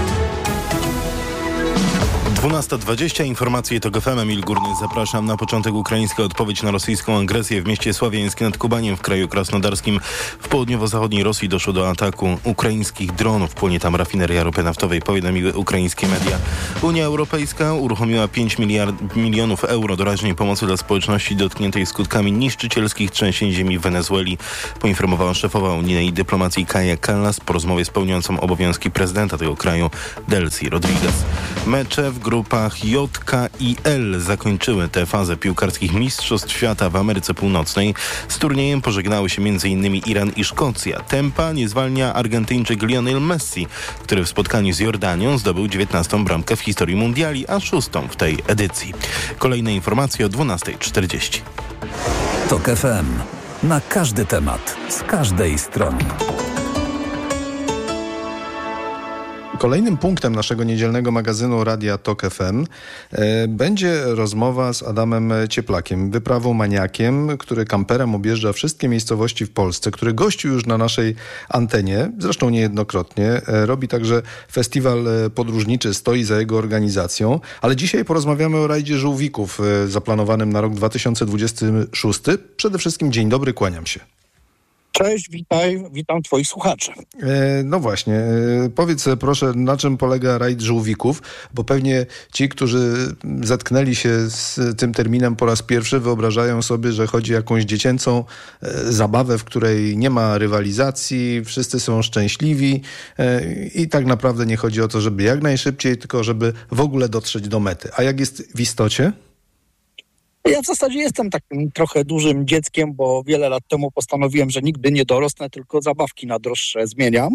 dwunasta dwadzieścia, informacje TOK F M, Emil Górny. Zapraszam. Na początek ukraińska odpowiedź na rosyjską agresję w mieście Sławiańsk nad Kubaniem w kraju krasnodarskim. W południowo-zachodniej Rosji doszło do ataku ukraińskich dronów. Płonie tam rafineria ropy naftowej, powiadomiły ukraińskie media. Unia Europejska uruchomiła pięć milionów euro doraźnej pomocy dla społeczności dotkniętej skutkami niszczycielskich trzęsień ziemi w Wenezueli, poinformowała szefowa unijnej dyplomacji Kaja Kallas po rozmowie z pełniącą obowiązki prezydenta tego kraju Delcy Rodriguez. Mecze w grupach J, K i L zakończyły tę fazę piłkarskich Mistrzostw Świata w Ameryce Północnej. Z turniejem pożegnały się m.in. Iran i Szkocja. Tempa nie zwalnia Argentyńczyk Lionel Messi, który w spotkaniu z Jordanią zdobył dziewiętnastą bramkę w historii mundiali, a szóstą w tej edycji. Kolejne informacje o dwunasta czterdzieści. TOK F M. Na każdy temat, z każdej strony. Kolejnym punktem naszego niedzielnego magazynu Radia TOK F M e, będzie rozmowa z Adamem Cieplakiem, wyprawą maniakiem, który kamperem objeżdża wszystkie miejscowości w Polsce, który gościł już na naszej antenie, zresztą niejednokrotnie. E, robi także festiwal podróżniczy, stoi za jego organizacją, ale dzisiaj porozmawiamy o rajdzie żółwików e, zaplanowanym na rok dwa tysiące dwudziesty szósty. Przede wszystkim dzień dobry, kłaniam się. Cześć, witaj, witam twoich słuchaczy. E, no właśnie, e, powiedz proszę, na czym polega rajd żółwików, bo pewnie ci, którzy zetknęli się z tym terminem po raz pierwszy, wyobrażają sobie, że chodzi o jakąś dziecięcą e, zabawę, w której nie ma rywalizacji, wszyscy są szczęśliwi e, i tak naprawdę nie chodzi o to, żeby jak najszybciej, tylko żeby w ogóle dotrzeć do mety. A jak jest w istocie? Ja w zasadzie jestem takim trochę dużym dzieckiem, bo wiele lat temu postanowiłem, że nigdy nie dorosnę, tylko zabawki na droższe zmieniam.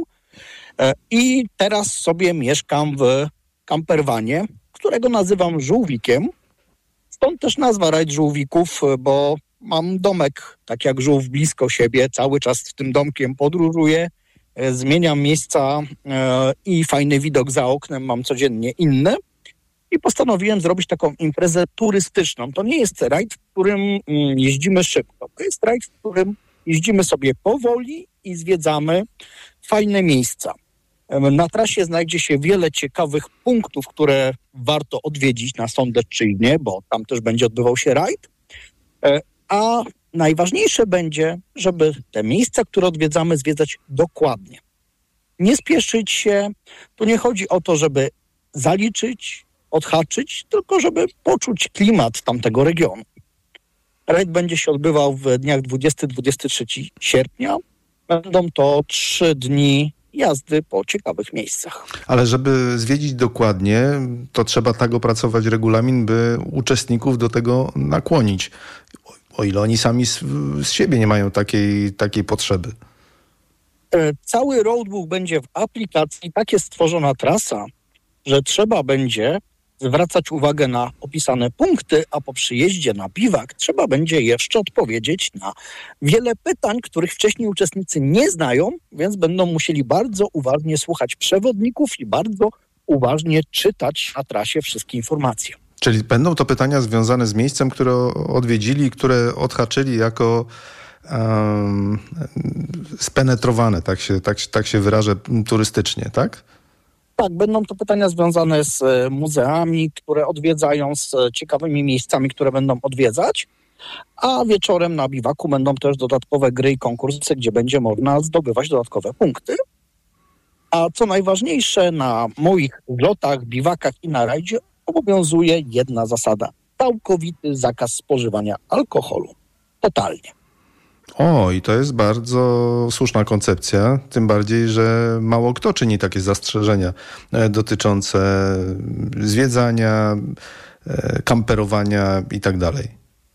I teraz sobie mieszkam w campervanie, którego nazywam żółwikiem. Stąd też nazwa rajd żółwików, bo mam domek, tak jak żółw, blisko siebie. Cały czas w tym domkiem podróżuję, zmieniam miejsca i fajny widok za oknem mam codziennie inny. I postanowiłem zrobić taką imprezę turystyczną. To nie jest rajd, w którym jeździmy szybko. To jest rajd, w którym jeździmy sobie powoli i zwiedzamy fajne miejsca. Na trasie znajdzie się wiele ciekawych punktów, które warto odwiedzić na Sądecczyźnie, bo tam też będzie odbywał się rajd. A najważniejsze będzie, żeby te miejsca, które odwiedzamy, zwiedzać dokładnie. Nie spieszyć się. Tu nie chodzi o to, żeby zaliczyć, odhaczyć, tylko żeby poczuć klimat tamtego regionu. Rajd będzie się odbywał w dniach dwudziestego do dwudziestego trzeciego sierpnia. Będą to trzy dni jazdy po ciekawych miejscach. Ale żeby zwiedzić dokładnie, to trzeba tak opracować regulamin, by uczestników do tego nakłonić. O ile oni sami z, z siebie nie mają takiej, takiej potrzeby. Cały roadbook będzie w aplikacji. Tak jest stworzona trasa, że trzeba będzie zwracać uwagę na opisane punkty, a po przyjeździe na biwak trzeba będzie jeszcze odpowiedzieć na wiele pytań, których wcześniej uczestnicy nie znają, więc będą musieli bardzo uważnie słuchać przewodników i bardzo uważnie czytać na trasie wszystkie informacje. Czyli będą to pytania związane z miejscem, które odwiedzili, które odhaczyli jako um, spenetrowane, tak się, tak, tak się wyrażę turystycznie, tak? Tak, będą to pytania związane z muzeami, które odwiedzają, z ciekawymi miejscami, które będą odwiedzać, a wieczorem na biwaku będą też dodatkowe gry i konkursy, gdzie będzie można zdobywać dodatkowe punkty. A co najważniejsze, na moich zlotach, biwakach i na rajdzie obowiązuje jedna zasada. Całkowity zakaz spożywania alkoholu. Totalnie. O, i to jest bardzo słuszna koncepcja, tym bardziej, że mało kto czyni takie zastrzeżenia dotyczące zwiedzania, kamperowania i tak dalej.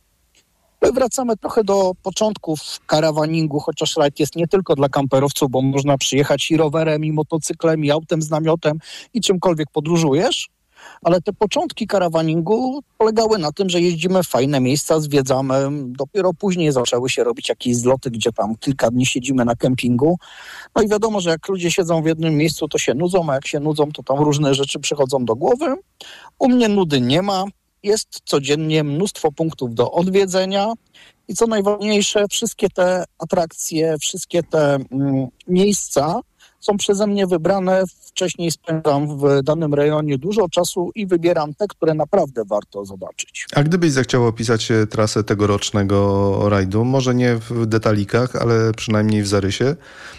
My wracamy trochę do początków karawaningu, chociaż rajd jest nie tylko dla kamperowców, bo można przyjechać i rowerem, i motocyklem, i autem z namiotem, i czymkolwiek podróżujesz. Ale te początki karawaningu polegały na tym, że jeździmy w fajne miejsca, zwiedzamy. Dopiero później zaczęły się robić jakieś zloty, gdzie tam kilka dni siedzimy na kempingu. No i wiadomo, że jak ludzie siedzą w jednym miejscu, to się nudzą, a jak się nudzą, to tam różne rzeczy przychodzą do głowy. U mnie nudy nie ma. Jest codziennie mnóstwo punktów do odwiedzenia i co najważniejsze, wszystkie te atrakcje, wszystkie te mm, miejsca są przeze mnie wybrane. Wcześniej spędzam w danym rejonie dużo czasu i wybieram te, które naprawdę warto zobaczyć. A gdybyś zechciał opisać trasę tegorocznego rajdu, może nie w detalikach, ale przynajmniej w zarysie,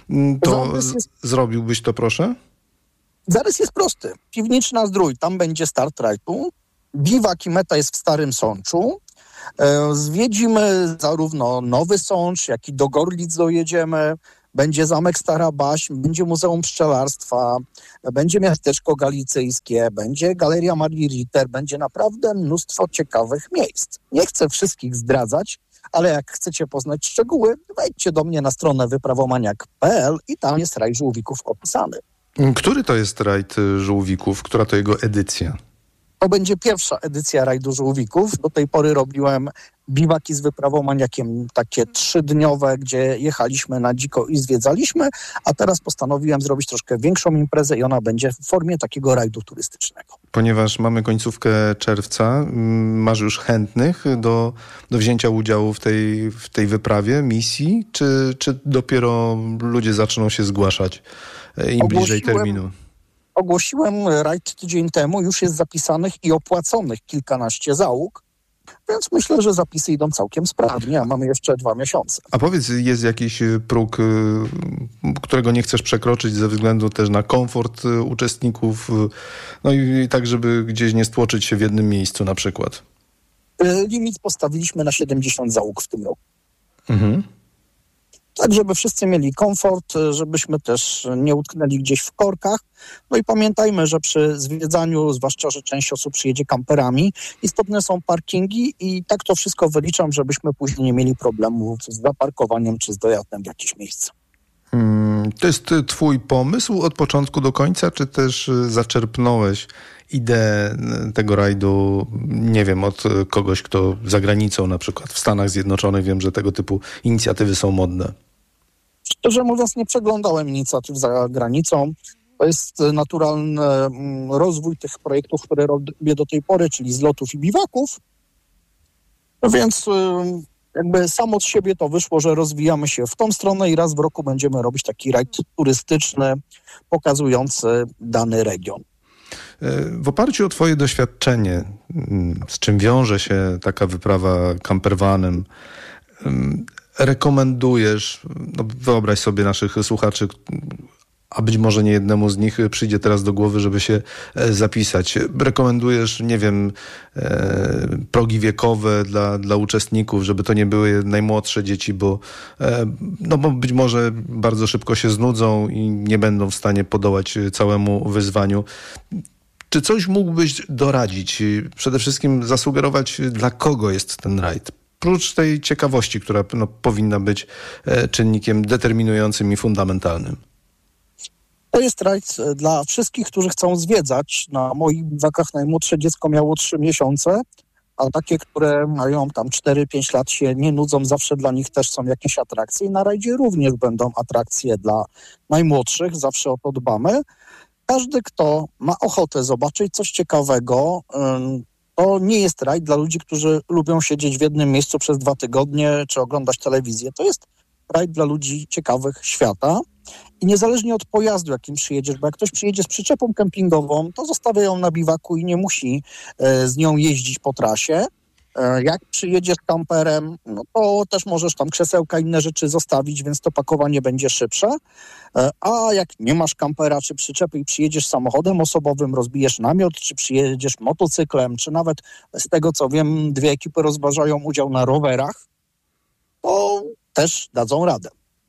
to jest... zrobiłbyś to, proszę? Zarys jest prosty. Piwniczna Zdrój, tam będzie start rajdu. Biwak i meta jest w Starym Sączu. Zwiedzimy zarówno Nowy Sącz, jak i do Gorlic dojedziemy. Będzie Zamek Stara Baśń, będzie Muzeum Pszczelarstwa, będzie Miasteczko Galicyjskie, będzie Galeria Marii Ritter, będzie naprawdę mnóstwo ciekawych miejsc. Nie chcę wszystkich zdradzać, ale jak chcecie poznać szczegóły, wejdźcie do mnie na stronę wyprawomaniak kropka p l i tam jest rajd żółwików opisany. Który to jest rajd żółwików? Która to jego edycja? To będzie pierwsza edycja rajdu żółwików. Do tej pory robiłem biwaki z wyprawomaniakiem, takie trzydniowe, gdzie jechaliśmy na dziko i zwiedzaliśmy, a teraz postanowiłem zrobić troszkę większą imprezę i ona będzie w formie takiego rajdu turystycznego. Ponieważ mamy końcówkę czerwca, masz już chętnych do, do wzięcia udziału w tej, w tej wyprawie, misji, czy, czy dopiero ludzie zaczną się zgłaszać im bliżej terminu? Ogłosiłem rajd tydzień temu, już jest zapisanych i opłaconych kilkanaście załóg, więc myślę, że zapisy idą całkiem sprawnie, a mamy jeszcze dwa miesiące. A powiedz, jest jakiś próg, którego nie chcesz przekroczyć ze względu też na komfort uczestników, no i tak, żeby gdzieś nie stłoczyć się w jednym miejscu na przykład? Limit postawiliśmy na siedemdziesiąt załóg w tym roku. Mhm. Tak, żeby wszyscy mieli komfort, żebyśmy też nie utknęli gdzieś w korkach. No i pamiętajmy, że przy zwiedzaniu, zwłaszcza, że część osób przyjedzie kamperami, istotne są parkingi i tak to wszystko wyliczam, żebyśmy później nie mieli problemów z zaparkowaniem czy z dojazdem w jakieś miejsce. Hmm, to jest twój pomysł od początku do końca, czy też zaczerpnąłeś ideę tego rajdu, nie wiem, od kogoś, kto za granicą, na przykład w Stanach Zjednoczonych, wiem, że tego typu inicjatywy są modne? Szczerze mówiąc, nie przeglądałem inicjatyw za granicą. To jest naturalny rozwój tych projektów, które robię do tej pory, czyli zlotów i biwaków. Więc jakby sam od siebie to wyszło, że rozwijamy się w tą stronę i raz w roku będziemy robić taki rajd turystyczny pokazujący dany region. W oparciu o twoje doświadczenie, z czym wiąże się taka wyprawa campervanem, rekomendujesz, no wyobraź sobie naszych słuchaczy, a być może niejednemu z nich przyjdzie teraz do głowy, żeby się zapisać. Rekomendujesz, nie wiem, progi wiekowe dla, dla uczestników, żeby to nie były najmłodsze dzieci, bo, no bo być może bardzo szybko się znudzą i nie będą w stanie podołać całemu wyzwaniu. Czy coś mógłbyś doradzić? Przede wszystkim zasugerować, dla kogo jest ten rajd? Prócz tej ciekawości, która no, powinna być czynnikiem determinującym i fundamentalnym. To jest rajd dla wszystkich, którzy chcą zwiedzać. Na moich biwakach najmłodsze dziecko miało trzy miesiące, a takie, które mają tam cztery pięć lat, się nie nudzą, zawsze dla nich też są jakieś atrakcje. I na rajdzie również będą atrakcje dla najmłodszych, zawsze o to dbamy. Każdy, kto ma ochotę zobaczyć coś ciekawego, to nie jest rajd dla ludzi, którzy lubią siedzieć w jednym miejscu przez dwa tygodnie, czy oglądać telewizję. To jest rajd dla ludzi ciekawych świata. I niezależnie od pojazdu, jakim przyjedziesz, bo jak ktoś przyjedzie z przyczepą kempingową, to zostawia ją na biwaku i nie musi e, z nią jeździć po trasie. E, jak przyjedziesz kamperem, no to też możesz tam krzesełka, inne rzeczy zostawić, więc to pakowanie będzie szybsze. E, a jak nie masz kampera czy przyczepy i przyjedziesz samochodem osobowym, rozbijesz namiot, czy przyjedziesz motocyklem, czy nawet z tego co wiem, dwie ekipy rozważają udział na rowerach, to też dadzą radę.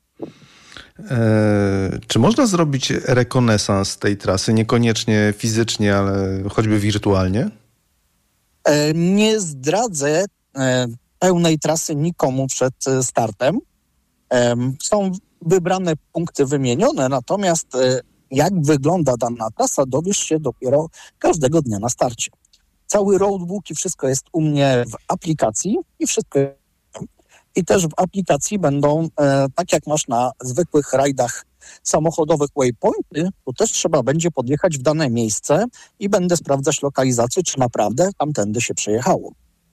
E, czy można zrobić rekonesans tej trasy? Niekoniecznie fizycznie, ale choćby wirtualnie? E, nie zdradzę e, pełnej trasy nikomu przed startem. E, są wybrane punkty wymienione, natomiast e, jak wygląda dana trasa, dowiesz się dopiero każdego dnia na starcie. Cały roadbook i wszystko jest u mnie w aplikacji i wszystko i też w aplikacji będą, e, tak jak masz na zwykłych rajdach samochodowych waypointy, to też trzeba będzie podjechać w dane miejsce i będę sprawdzać lokalizację, czy naprawdę tamtędy się przejechało.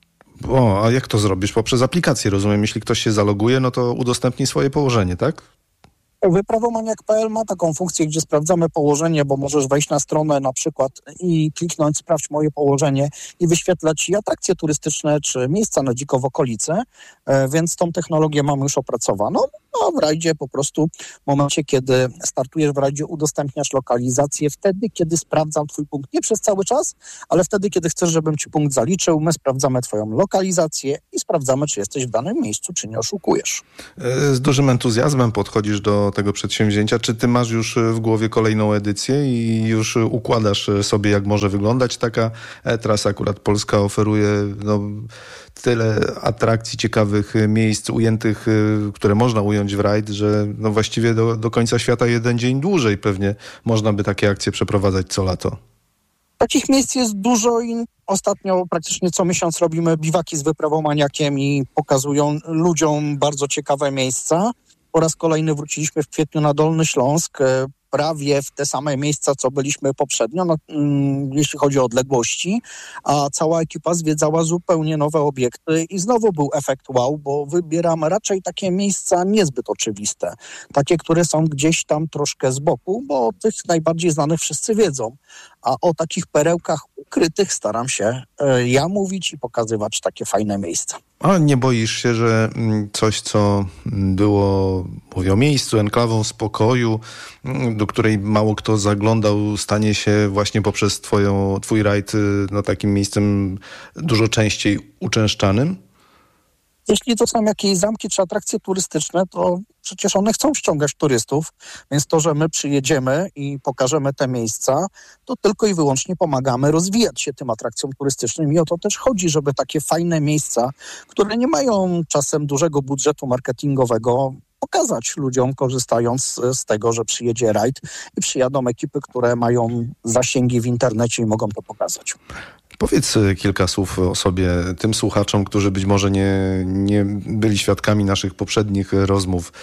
O, a jak to zrobisz? Poprzez aplikację, rozumiem. Jeśli ktoś się zaloguje, no to udostępni swoje położenie, tak? Wyprawomaniak kropka pe el ma taką funkcję, gdzie sprawdzamy położenie, bo możesz wejść na stronę na przykład i kliknąć sprawdź moje położenie i wyświetlać ci atrakcje turystyczne czy miejsca na dziko w okolicy, e, więc tą technologię mamy już opracowaną, a w rajdzie po prostu w momencie, kiedy startujesz w rajdzie, udostępniasz lokalizację wtedy, kiedy sprawdzam twój punkt, nie przez cały czas, ale wtedy, kiedy chcesz, żebym ci punkt zaliczył, my sprawdzamy twoją lokalizację i sprawdzamy, czy jesteś w danym miejscu, czy nie oszukujesz. Z dużym entuzjazmem podchodzisz do tego przedsięwzięcia. Czy ty masz już w głowie kolejną edycję i już układasz sobie, jak może wyglądać taka trasa? Akurat Polska oferuje no, tyle atrakcji, ciekawych miejsc ujętych, które można ująć w rajd, że no, właściwie do, do końca świata jeden dzień dłużej pewnie można by takie akcje przeprowadzać co lato. Takich miejsc jest dużo i ostatnio praktycznie co miesiąc robimy biwaki z wyprawomaniakiem i pokazują ludziom bardzo ciekawe miejsca. Po raz kolejny wróciliśmy w kwietniu na Dolny Śląsk, prawie w te same miejsca, co byliśmy poprzednio, no, mm, jeśli chodzi o odległości, a cała ekipa zwiedzała zupełnie nowe obiekty i znowu był efekt wow, bo wybieram raczej takie miejsca niezbyt oczywiste, takie, które są gdzieś tam troszkę z boku, bo o tych najbardziej znanych wszyscy wiedzą, a o takich perełkach ukrytych staram się e, ja mówić i pokazywać takie fajne miejsca. A nie boisz się, że coś, co było, mówię o miejscu, enklawą spokoju, do której mało kto zaglądał, stanie się właśnie poprzez twoją, twój rajd no, takim miejscem dużo częściej uczęszczanym? Jeśli to są jakieś zamki czy atrakcje turystyczne, to przecież one chcą ściągać turystów, więc to, że my przyjedziemy i pokażemy te miejsca, to tylko i wyłącznie pomagamy rozwijać się tym atrakcjom turystycznym i o to też chodzi, żeby takie fajne miejsca, które nie mają czasem dużego budżetu marketingowego, pokazać ludziom, korzystając z tego, że przyjedzie rajd i przyjadą ekipy, które mają zasięgi w internecie i mogą to pokazać. Powiedz kilka słów o sobie tym słuchaczom, którzy być może nie, nie byli świadkami naszych poprzednich rozmów.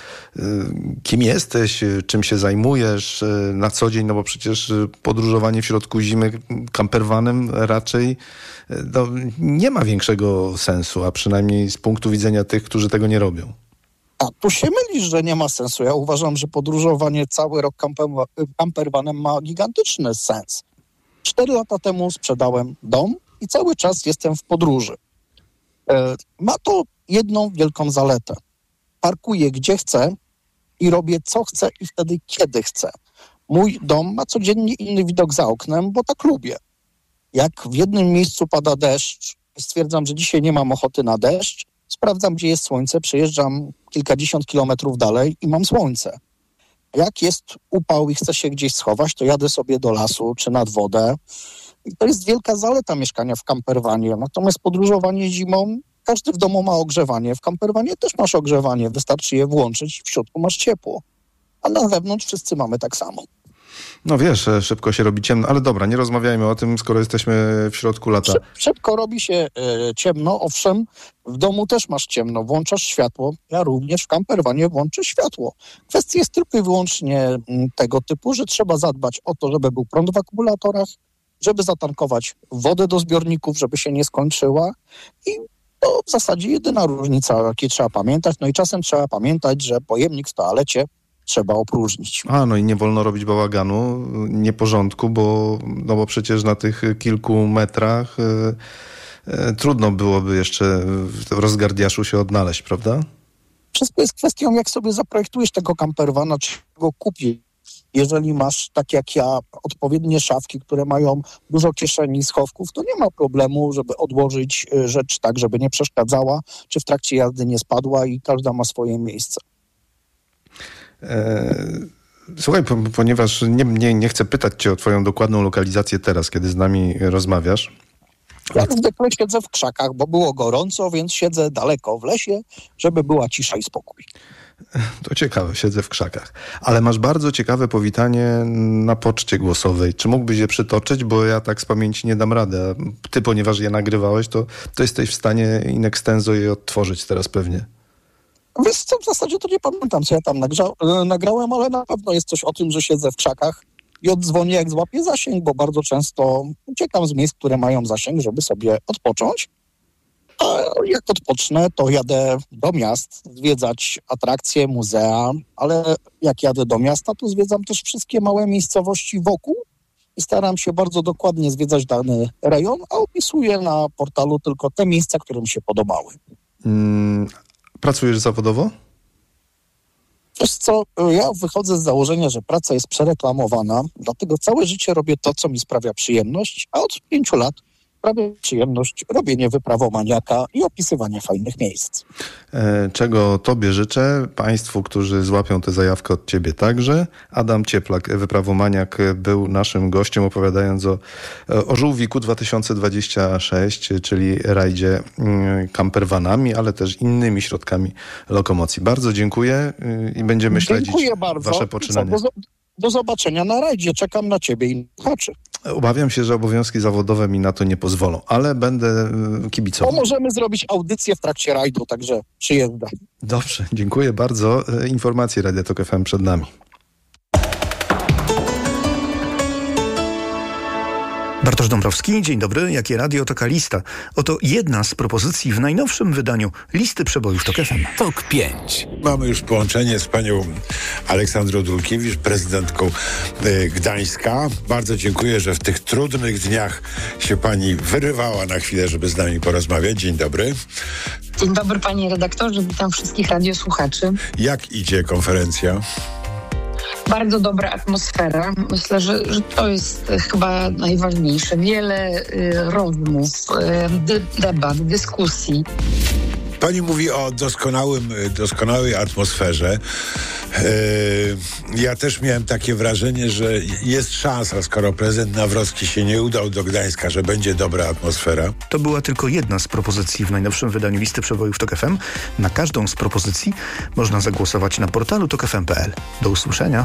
Kim jesteś, czym się zajmujesz na co dzień, no bo przecież podróżowanie w środku zimy campervanem raczej no, nie ma większego sensu, a przynajmniej z punktu widzenia tych, którzy tego nie robią. A tu się mylisz, że nie ma sensu. Ja uważam, że podróżowanie cały rok campervanem ma gigantyczny sens. Cztery lata temu sprzedałem dom i cały czas jestem w podróży. E, ma to jedną wielką zaletę. Parkuję gdzie chcę i robię co chcę i wtedy kiedy chcę. Mój dom ma codziennie inny widok za oknem, bo tak lubię. Jak w jednym miejscu pada deszcz i stwierdzam, że dzisiaj nie mam ochoty na deszcz, sprawdzam, gdzie jest słońce, przejeżdżam kilkadziesiąt kilometrów dalej i mam słońce. Jak jest upał i chcę się gdzieś schować, to jadę sobie do lasu czy nad wodę. I to jest wielka zaleta mieszkania w campervanie. Natomiast podróżowanie zimą, każdy w domu ma ogrzewanie. W campervanie też masz ogrzewanie. Wystarczy je włączyć i w środku masz ciepło. A na zewnątrz wszyscy mamy tak samo. No wiesz, szybko się robi ciemno, ale dobra, nie rozmawiajmy o tym, skoro jesteśmy w środku lata. Szyb, szybko robi się e, ciemno, owszem, w domu też masz ciemno, włączasz światło, ja również w campervanie włączę światło. Kwestia jest tylko i wyłącznie m, tego typu, że trzeba zadbać o to, żeby był prąd w akumulatorach, żeby zatankować wodę do zbiorników, żeby się nie skończyła i to w zasadzie jedyna różnica, o jakiej trzeba pamiętać. No i czasem trzeba pamiętać, że pojemnik w toalecie trzeba opróżnić. A, no i nie wolno robić bałaganu, nieporządku, bo, no bo przecież na tych kilku metrach e, e, trudno byłoby jeszcze w rozgardiaszu się odnaleźć, prawda? Wszystko jest kwestią, jak sobie zaprojektujesz tego campervana, czy go kupisz. Jeżeli masz, tak jak ja, odpowiednie szafki, które mają dużo kieszeni, schowków, to nie ma problemu, żeby odłożyć rzecz tak, żeby nie przeszkadzała, czy w trakcie jazdy nie spadła i każda ma swoje miejsce. Eee, słuchaj, po, ponieważ nie, nie, nie chcę pytać cię o twoją dokładną lokalizację teraz, kiedy z nami rozmawiasz. Jak zwykle siedzę w krzakach, bo było gorąco, więc siedzę daleko w lesie, żeby była cisza i spokój. To ciekawe, siedzę w krzakach. Ale masz bardzo ciekawe powitanie na poczcie głosowej. Czy mógłbyś je przytoczyć? Bo ja tak z pamięci nie dam rady. A ty, ponieważ je nagrywałeś, to, to jesteś w stanie in extenso je odtworzyć teraz pewnie. Wiesz co, w zasadzie to nie pamiętam, co ja tam nagrza- nagrałem, ale na pewno jest coś o tym, że siedzę w krzakach i oddzwonię, jak złapię zasięg, bo bardzo często uciekam z miejsc, które mają zasięg, żeby sobie odpocząć. A jak odpocznę, to jadę do miast zwiedzać atrakcje, muzea, ale jak jadę do miasta, to zwiedzam też wszystkie małe miejscowości wokół i staram się bardzo dokładnie zwiedzać dany rejon, a opisuję na portalu tylko te miejsca, które mi się podobały. Hmm, pracujesz zawodowo? Wiesz co, ja wychodzę z założenia, że praca jest przereklamowana, dlatego całe życie robię to, co mi sprawia przyjemność, a od pięciu lat sprawię przyjemność robienie wyprawomaniaka i opisywanie fajnych miejsc. E, czego tobie życzę, państwu, którzy złapią tę zajawkę od ciebie także. Adam Cieplak, wyprawomaniak, był naszym gościem, opowiadając o, o Żółwiku dwa tysiące dwadzieścia sześć, czyli rajdzie campervanami, ale też innymi środkami lokomocji. Bardzo dziękuję i będziemy śledzić Dziękuję bardzo. wasze poczynania. Do, do zobaczenia na rajdzie. Czekam na ciebie i słuchaczy. Obawiam się, że obowiązki zawodowe mi na to nie pozwolą, ale będę kibicował. To możemy zrobić audycję w trakcie rajdu, także przyjeżdżaj. Dobrze, dziękuję bardzo. Informacje Radia Tok F M przed nami. Bartosz Dąbrowski, dzień dobry. Jakie radio, taka lista. Oto jedna z propozycji w najnowszym wydaniu listy przebojów Tok F M. Tok pięć. Mamy już połączenie z panią Aleksandrą Dulkiewicz, prezydentką y, Gdańska. Bardzo dziękuję, że w tych trudnych dniach się pani wyrywała na chwilę, żeby z nami porozmawiać. Dzień dobry. Dzień dobry panie redaktorze, witam wszystkich radiosłuchaczy. Jak idzie konferencja? Bardzo dobra atmosfera. Myślę, że, że to jest chyba najważniejsze. Wiele y, rozmów, y, dy, debat, dyskusji. Pani mówi o doskonałym, doskonałej atmosferze. Yy, ja też miałem takie wrażenie, że jest szansa, skoro prezydent Nawrocki się nie udał do Gdańska, że będzie dobra atmosfera. To była tylko jedna z propozycji w najnowszym wydaniu listy przebojów Tok F M. Na każdą z propozycji można zagłosować na portalu tok f m kropka p l. Do usłyszenia.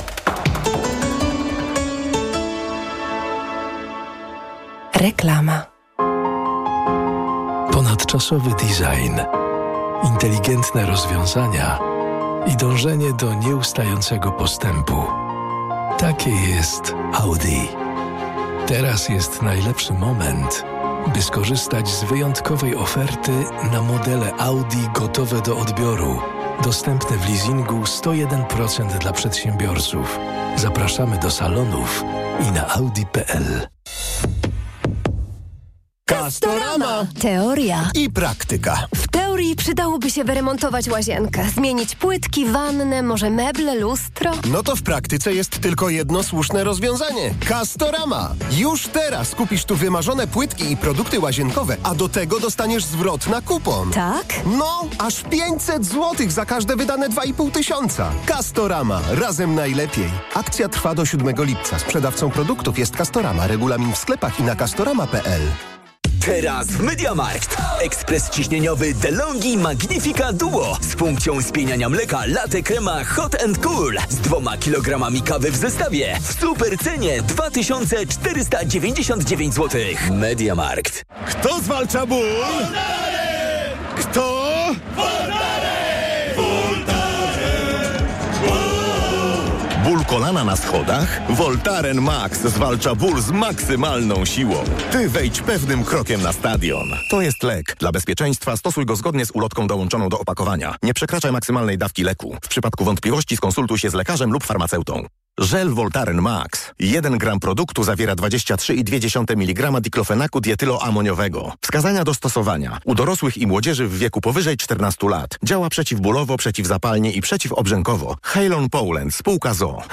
Reklama. Ponadczasowy design, inteligentne rozwiązania i dążenie do nieustającego postępu. Takie jest Audi. Teraz jest najlepszy moment, by skorzystać z wyjątkowej oferty na modele Audi gotowe do odbioru. Dostępne w leasingu sto jeden procent dla przedsiębiorców. Zapraszamy do salonów i na audi kropka p l. Castorama. Teoria i praktyka. W teorii przydałoby się wyremontować łazienkę, zmienić płytki, wannę, może meble, lustro. No to w praktyce jest tylko jedno słuszne rozwiązanie. Castorama. Już teraz kupisz tu wymarzone płytki i produkty łazienkowe, a do tego dostaniesz zwrot na kupon. Tak? No, aż pięćset złotych za każde wydane dwa i pół tysiąca. Castorama. Razem najlepiej. Akcja trwa do siódmego lipca. Sprzedawcą produktów jest Castorama. Regulamin w sklepach i na castorama kropka p l. Teraz w MediaMarkt. Ekspres ciśnieniowy DeLonghi Magnifica Duo z funkcją spieniania mleka latte crema hot and cool z dwoma kilogramami kawy w zestawie w super cenie dwa tysiące czterysta dziewięćdziesiąt dziewięć złotych. MediaMarkt. Kto zwalcza ból? Kto? Ból kolana na schodach? Voltaren Max zwalcza ból z maksymalną siłą. Ty wejdź pewnym krokiem na stadion. To jest lek. Dla bezpieczeństwa stosuj go zgodnie z ulotką dołączoną do opakowania. Nie przekraczaj maksymalnej dawki leku. W przypadku wątpliwości skonsultuj się z lekarzem lub farmaceutą. Żel Voltaren Max. jeden gram produktu zawiera dwadzieścia trzy przecinek dwa miligrama diklofenaku dietyloamoniowego. Wskazania do stosowania. U dorosłych i młodzieży w wieku powyżej czternastu lat. Działa przeciwbólowo, przeciwzapalnie i przeciwobrzękowo. Halon Poland, spółka z o o.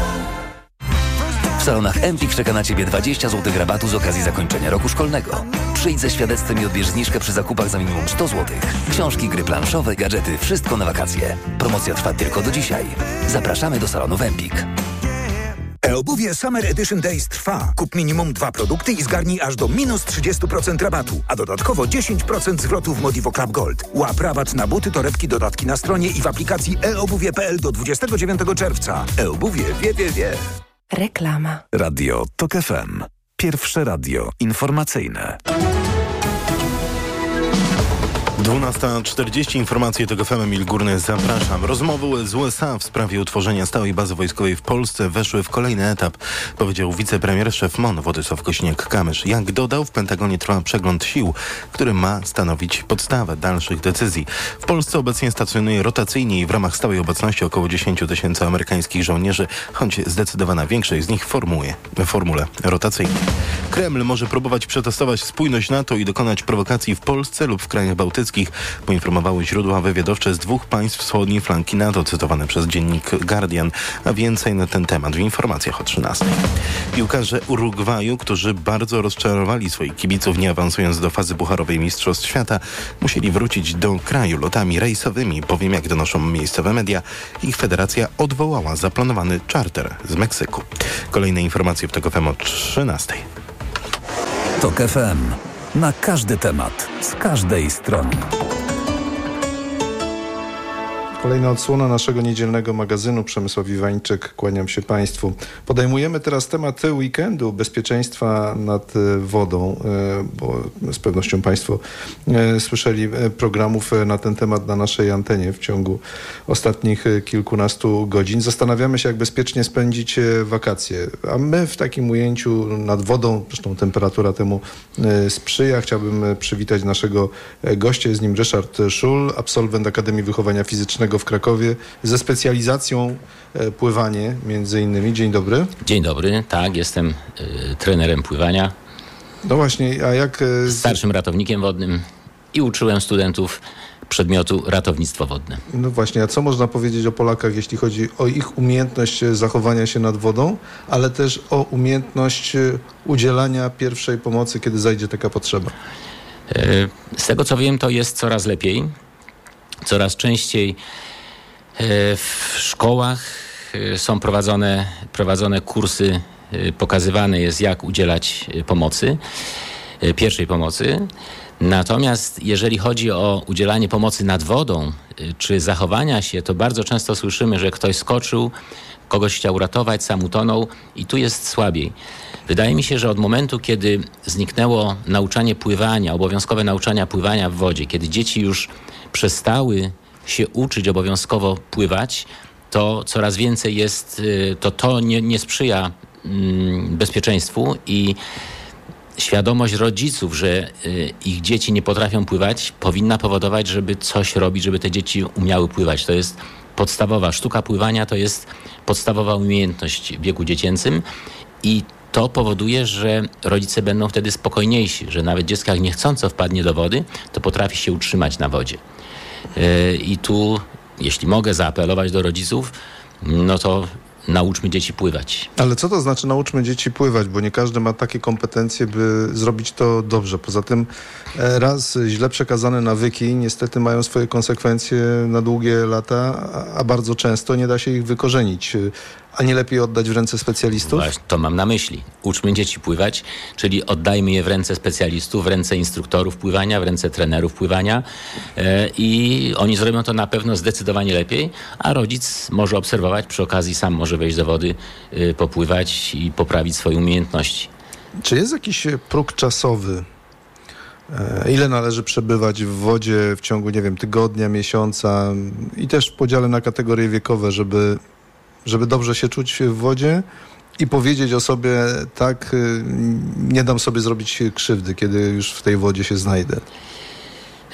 W salonach Empik czeka na Ciebie dwadzieścia złotych rabatu z okazji zakończenia roku szkolnego. Przyjdź ze świadectwem i odbierz zniżkę przy zakupach za minimum sto złotych. Książki, gry planszowe, gadżety, wszystko na wakacje. Promocja trwa tylko do dzisiaj. Zapraszamy do salonów Empik. E-obuwie Summer Edition Days trwa. Kup minimum dwa produkty i zgarnij aż do minus trzydzieści procent rabatu, a dodatkowo dziesięć procent zwrotu w Modivo Club Gold. Łap rabat na buty, torebki, dodatki na stronie i w aplikacji e obuwie kropka p l do dwudziestego dziewiątego czerwca. E-obuwie wie, wie, wie. Reklama. Radio TOK F M. Pierwsze radio informacyjne. dwunasta czterdzieści, informacje TOK F M, Emil Górny, zapraszam. Rozmowy z U S A w sprawie utworzenia stałej bazy wojskowej w Polsce weszły w kolejny etap, powiedział wicepremier szef M O N Władysław Kosiniak-Kamysz. Jak dodał, w Pentagonie trwa przegląd sił, który ma stanowić podstawę dalszych decyzji. W Polsce obecnie stacjonuje rotacyjnie i w ramach stałej obecności około dziesięć tysięcy amerykańskich żołnierzy, choć zdecydowana większość z nich formuje w formule rotacyjnej. Kreml może próbować przetestować spójność NATO i dokonać prowokacji w Polsce lub w krajach bałtyckich, poinformowały źródła wywiadowcze z dwóch państw wschodniej flanki NATO, cytowane przez dziennik Guardian, a więcej na ten temat w informacjach o trzynastej. Piłkarze Urugwaju, którzy bardzo rozczarowali swoich kibiców, nie awansując do fazy pucharowej Mistrzostw Świata, musieli wrócić do kraju lotami rejsowymi, bowiem, jak donoszą miejscowe media, ich federacja odwołała zaplanowany czarter z Meksyku. Kolejne informacje w TOK F M o trzynastej. TOK F M. Na każdy temat, z każdej strony. Kolejna odsłona naszego niedzielnego magazynu. Przemysław Iwańczyk, kłaniam się Państwu. Podejmujemy teraz temat weekendu, bezpieczeństwa nad wodą, bo z pewnością Państwo słyszeli programów na ten temat na naszej antenie w ciągu ostatnich kilkunastu godzin. Zastanawiamy się, jak bezpiecznie spędzić wakacje, a my w takim ujęciu nad wodą, zresztą temperatura temu sprzyja. Chciałbym przywitać naszego gościa, jest nim Ryszard Szul, absolwent Akademii Wychowania Fizycznego w Krakowie ze specjalizacją e, pływanie między innymi. Dzień dobry. Dzień dobry, tak, jestem y, trenerem pływania. No właśnie, a jak... E, starszym ratownikiem wodnym i uczyłem studentów przedmiotu ratownictwo wodne. No właśnie, a co można powiedzieć o Polakach, jeśli chodzi o ich umiejętność zachowania się nad wodą, ale też o umiejętność udzielania pierwszej pomocy, kiedy zajdzie taka potrzeba? Y, z tego co wiem, to jest coraz lepiej. Coraz częściej w szkołach są prowadzone, prowadzone kursy, pokazywane jest, jak udzielać pomocy, pierwszej pomocy. Natomiast jeżeli chodzi o udzielanie pomocy nad wodą, czy zachowania się, to bardzo często słyszymy, że ktoś skoczył, kogoś chciał uratować, sam utonął i tu jest słabiej. Wydaje mi się, że od momentu, kiedy zniknęło nauczanie pływania, obowiązkowe nauczania pływania w wodzie, kiedy dzieci już przestały się uczyć obowiązkowo pływać, to coraz więcej jest, to to nie, nie sprzyja mm, bezpieczeństwu i świadomość rodziców, że y, ich dzieci nie potrafią pływać, powinna powodować, żeby coś robić, żeby te dzieci umiały pływać. To jest podstawowa sztuka pływania, to jest podstawowa umiejętność w wieku dziecięcym i to powoduje, że rodzice będą wtedy spokojniejsi, że nawet dziecko jak niechcąco wpadnie do wody, to potrafi się utrzymać na wodzie. Yy, I tu, jeśli mogę zaapelować do rodziców, no to nauczmy dzieci pływać. Ale co to znaczy nauczmy dzieci pływać? Bo nie każdy ma takie kompetencje, by zrobić to dobrze. Poza tym raz źle przekazane nawyki niestety mają swoje konsekwencje na długie lata, a bardzo często nie da się ich wykorzenić. A nie lepiej oddać w ręce specjalistów? Właśnie, to mam na myśli. Uczmy dzieci pływać, czyli oddajmy je w ręce specjalistów, w ręce instruktorów pływania, w ręce trenerów pływania yy, i oni zrobią to na pewno zdecydowanie lepiej, a rodzic może obserwować, przy okazji sam może wejść do wody, yy, popływać i poprawić swoje umiejętności. Czy jest jakiś próg czasowy? Ile należy przebywać w wodzie w ciągu, nie wiem, tygodnia, miesiąca i też w podziale na kategorie wiekowe, żeby żeby dobrze się czuć w wodzie i powiedzieć o sobie, tak, nie dam sobie zrobić krzywdy, kiedy już w tej wodzie się znajdę?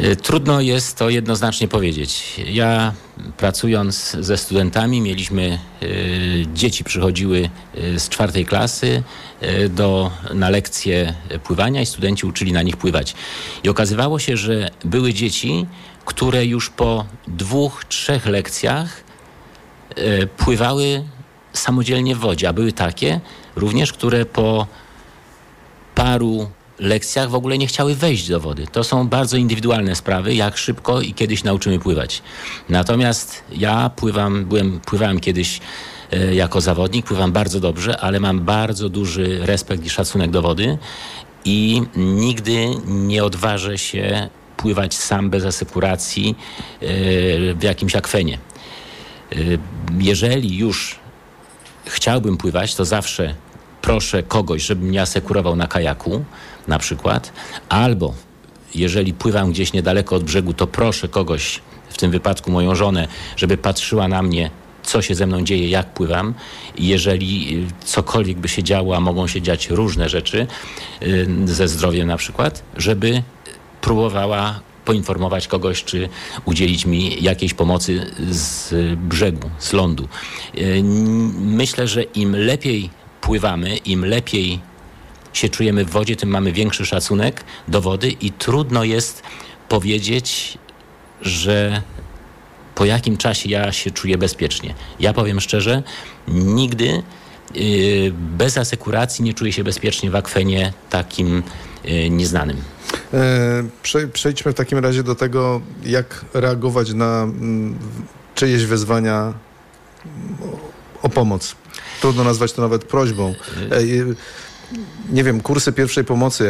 Trudno jest to jednoznacznie powiedzieć. Ja pracując ze studentami, mieliśmy, y, dzieci przychodziły y, z czwartej klasy y, do, na lekcje pływania i studenci uczyli na nich pływać. I okazywało się, że były dzieci, które już po dwóch, trzech lekcjach y, pływały samodzielnie w wodzie, a były takie również, które po paru lekcjach w ogóle nie chciały wejść do wody. To są bardzo indywidualne sprawy, jak szybko i kiedyś nauczymy pływać. Natomiast ja pływam, byłem, pływałem kiedyś e, jako zawodnik, pływam bardzo dobrze, ale mam bardzo duży respekt i szacunek do wody i nigdy nie odważę się pływać sam bez asekuracji e, w jakimś akwenie. E, jeżeli już chciałbym pływać, to zawsze proszę kogoś, żeby mnie asekurował na kajaku na przykład, albo jeżeli pływam gdzieś niedaleko od brzegu, to proszę kogoś, w tym wypadku moją żonę, żeby patrzyła na mnie, co się ze mną dzieje, jak pływam. I jeżeli cokolwiek by się działo, a mogą się dziać różne rzeczy, yy, ze zdrowiem na przykład, żeby próbowała poinformować kogoś, czy udzielić mi jakiejś pomocy z brzegu, z lądu. Yy, myślę, że im lepiej pływamy, im lepiej się czujemy w wodzie, tym mamy większy szacunek do wody i trudno jest powiedzieć, że po jakim czasie ja się czuję bezpiecznie. Ja powiem szczerze, nigdy yy, bez asekuracji nie czuję się bezpiecznie w akwenie takim yy, nieznanym. E, przejdźmy w takim razie do tego, jak reagować na m, czyjeś wezwania o pomoc. Trudno nazwać to nawet prośbą. E, nie wiem, kursy pierwszej pomocy,